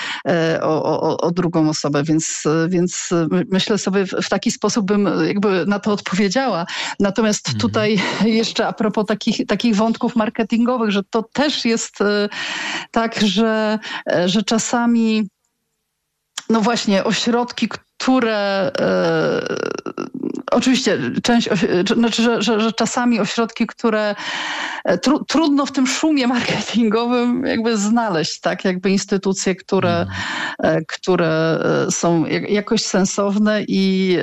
S9: o drugą osobę, więc myślę sobie w taki sposób bym jakby na to odpowiedziała. Natomiast tutaj jeszcze a propos takich wątków marketingowych, że to też jest tak, że czasami no właśnie ośrodki, które oczywiście że czasami ośrodki, które trudno w tym szumie marketingowym jakby znaleźć, tak, jakby instytucje, które są jakoś sensowne i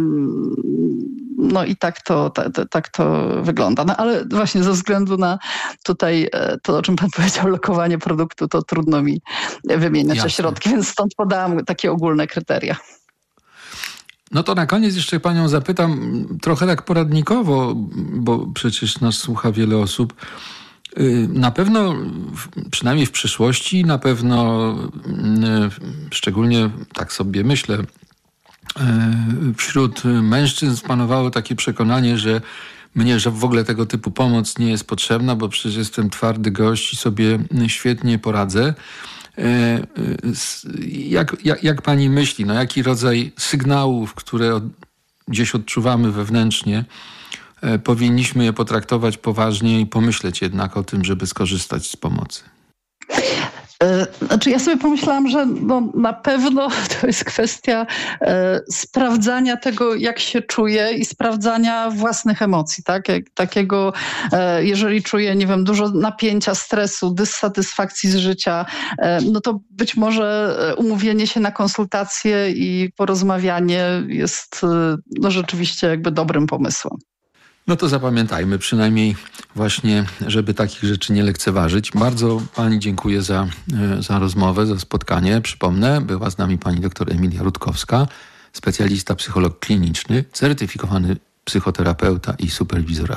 S9: no i tak to wygląda. No ale właśnie ze względu na tutaj to, o czym pan powiedział, lokowanie produktu, to trudno mi wymieniać ośrodki, więc stąd podałam takie ogólne kryteria.
S7: No to na koniec jeszcze panią zapytam, trochę tak poradnikowo, bo przecież nas słucha wiele osób. Na pewno, przynajmniej w przyszłości, na pewno, szczególnie tak sobie myślę, wśród mężczyzn panowało takie przekonanie, że mnie, że w ogóle tego typu pomoc nie jest potrzebna, bo przecież jestem twardy gość i sobie świetnie poradzę. Jak pani myśli, no jaki rodzaj sygnałów, które gdzieś odczuwamy wewnętrznie, powinniśmy je potraktować poważnie i pomyśleć jednak o tym, żeby skorzystać z pomocy?
S9: Znaczy ja sobie pomyślałam, że na pewno to jest kwestia sprawdzania tego, jak się czuję i sprawdzania własnych emocji, tak? Takiego, jeżeli czuję, nie wiem, dużo napięcia, stresu, dysatysfakcji z życia, no to być może umówienie się na konsultacje i porozmawianie jest rzeczywiście jakby dobrym pomysłem.
S7: No to zapamiętajmy przynajmniej właśnie, żeby takich rzeczy nie lekceważyć. Bardzo pani dziękuję za rozmowę, za spotkanie. Przypomnę, była z nami pani dr Emilia Rutkowska, specjalista, psycholog kliniczny, certyfikowany psychoterapeuta i superwizor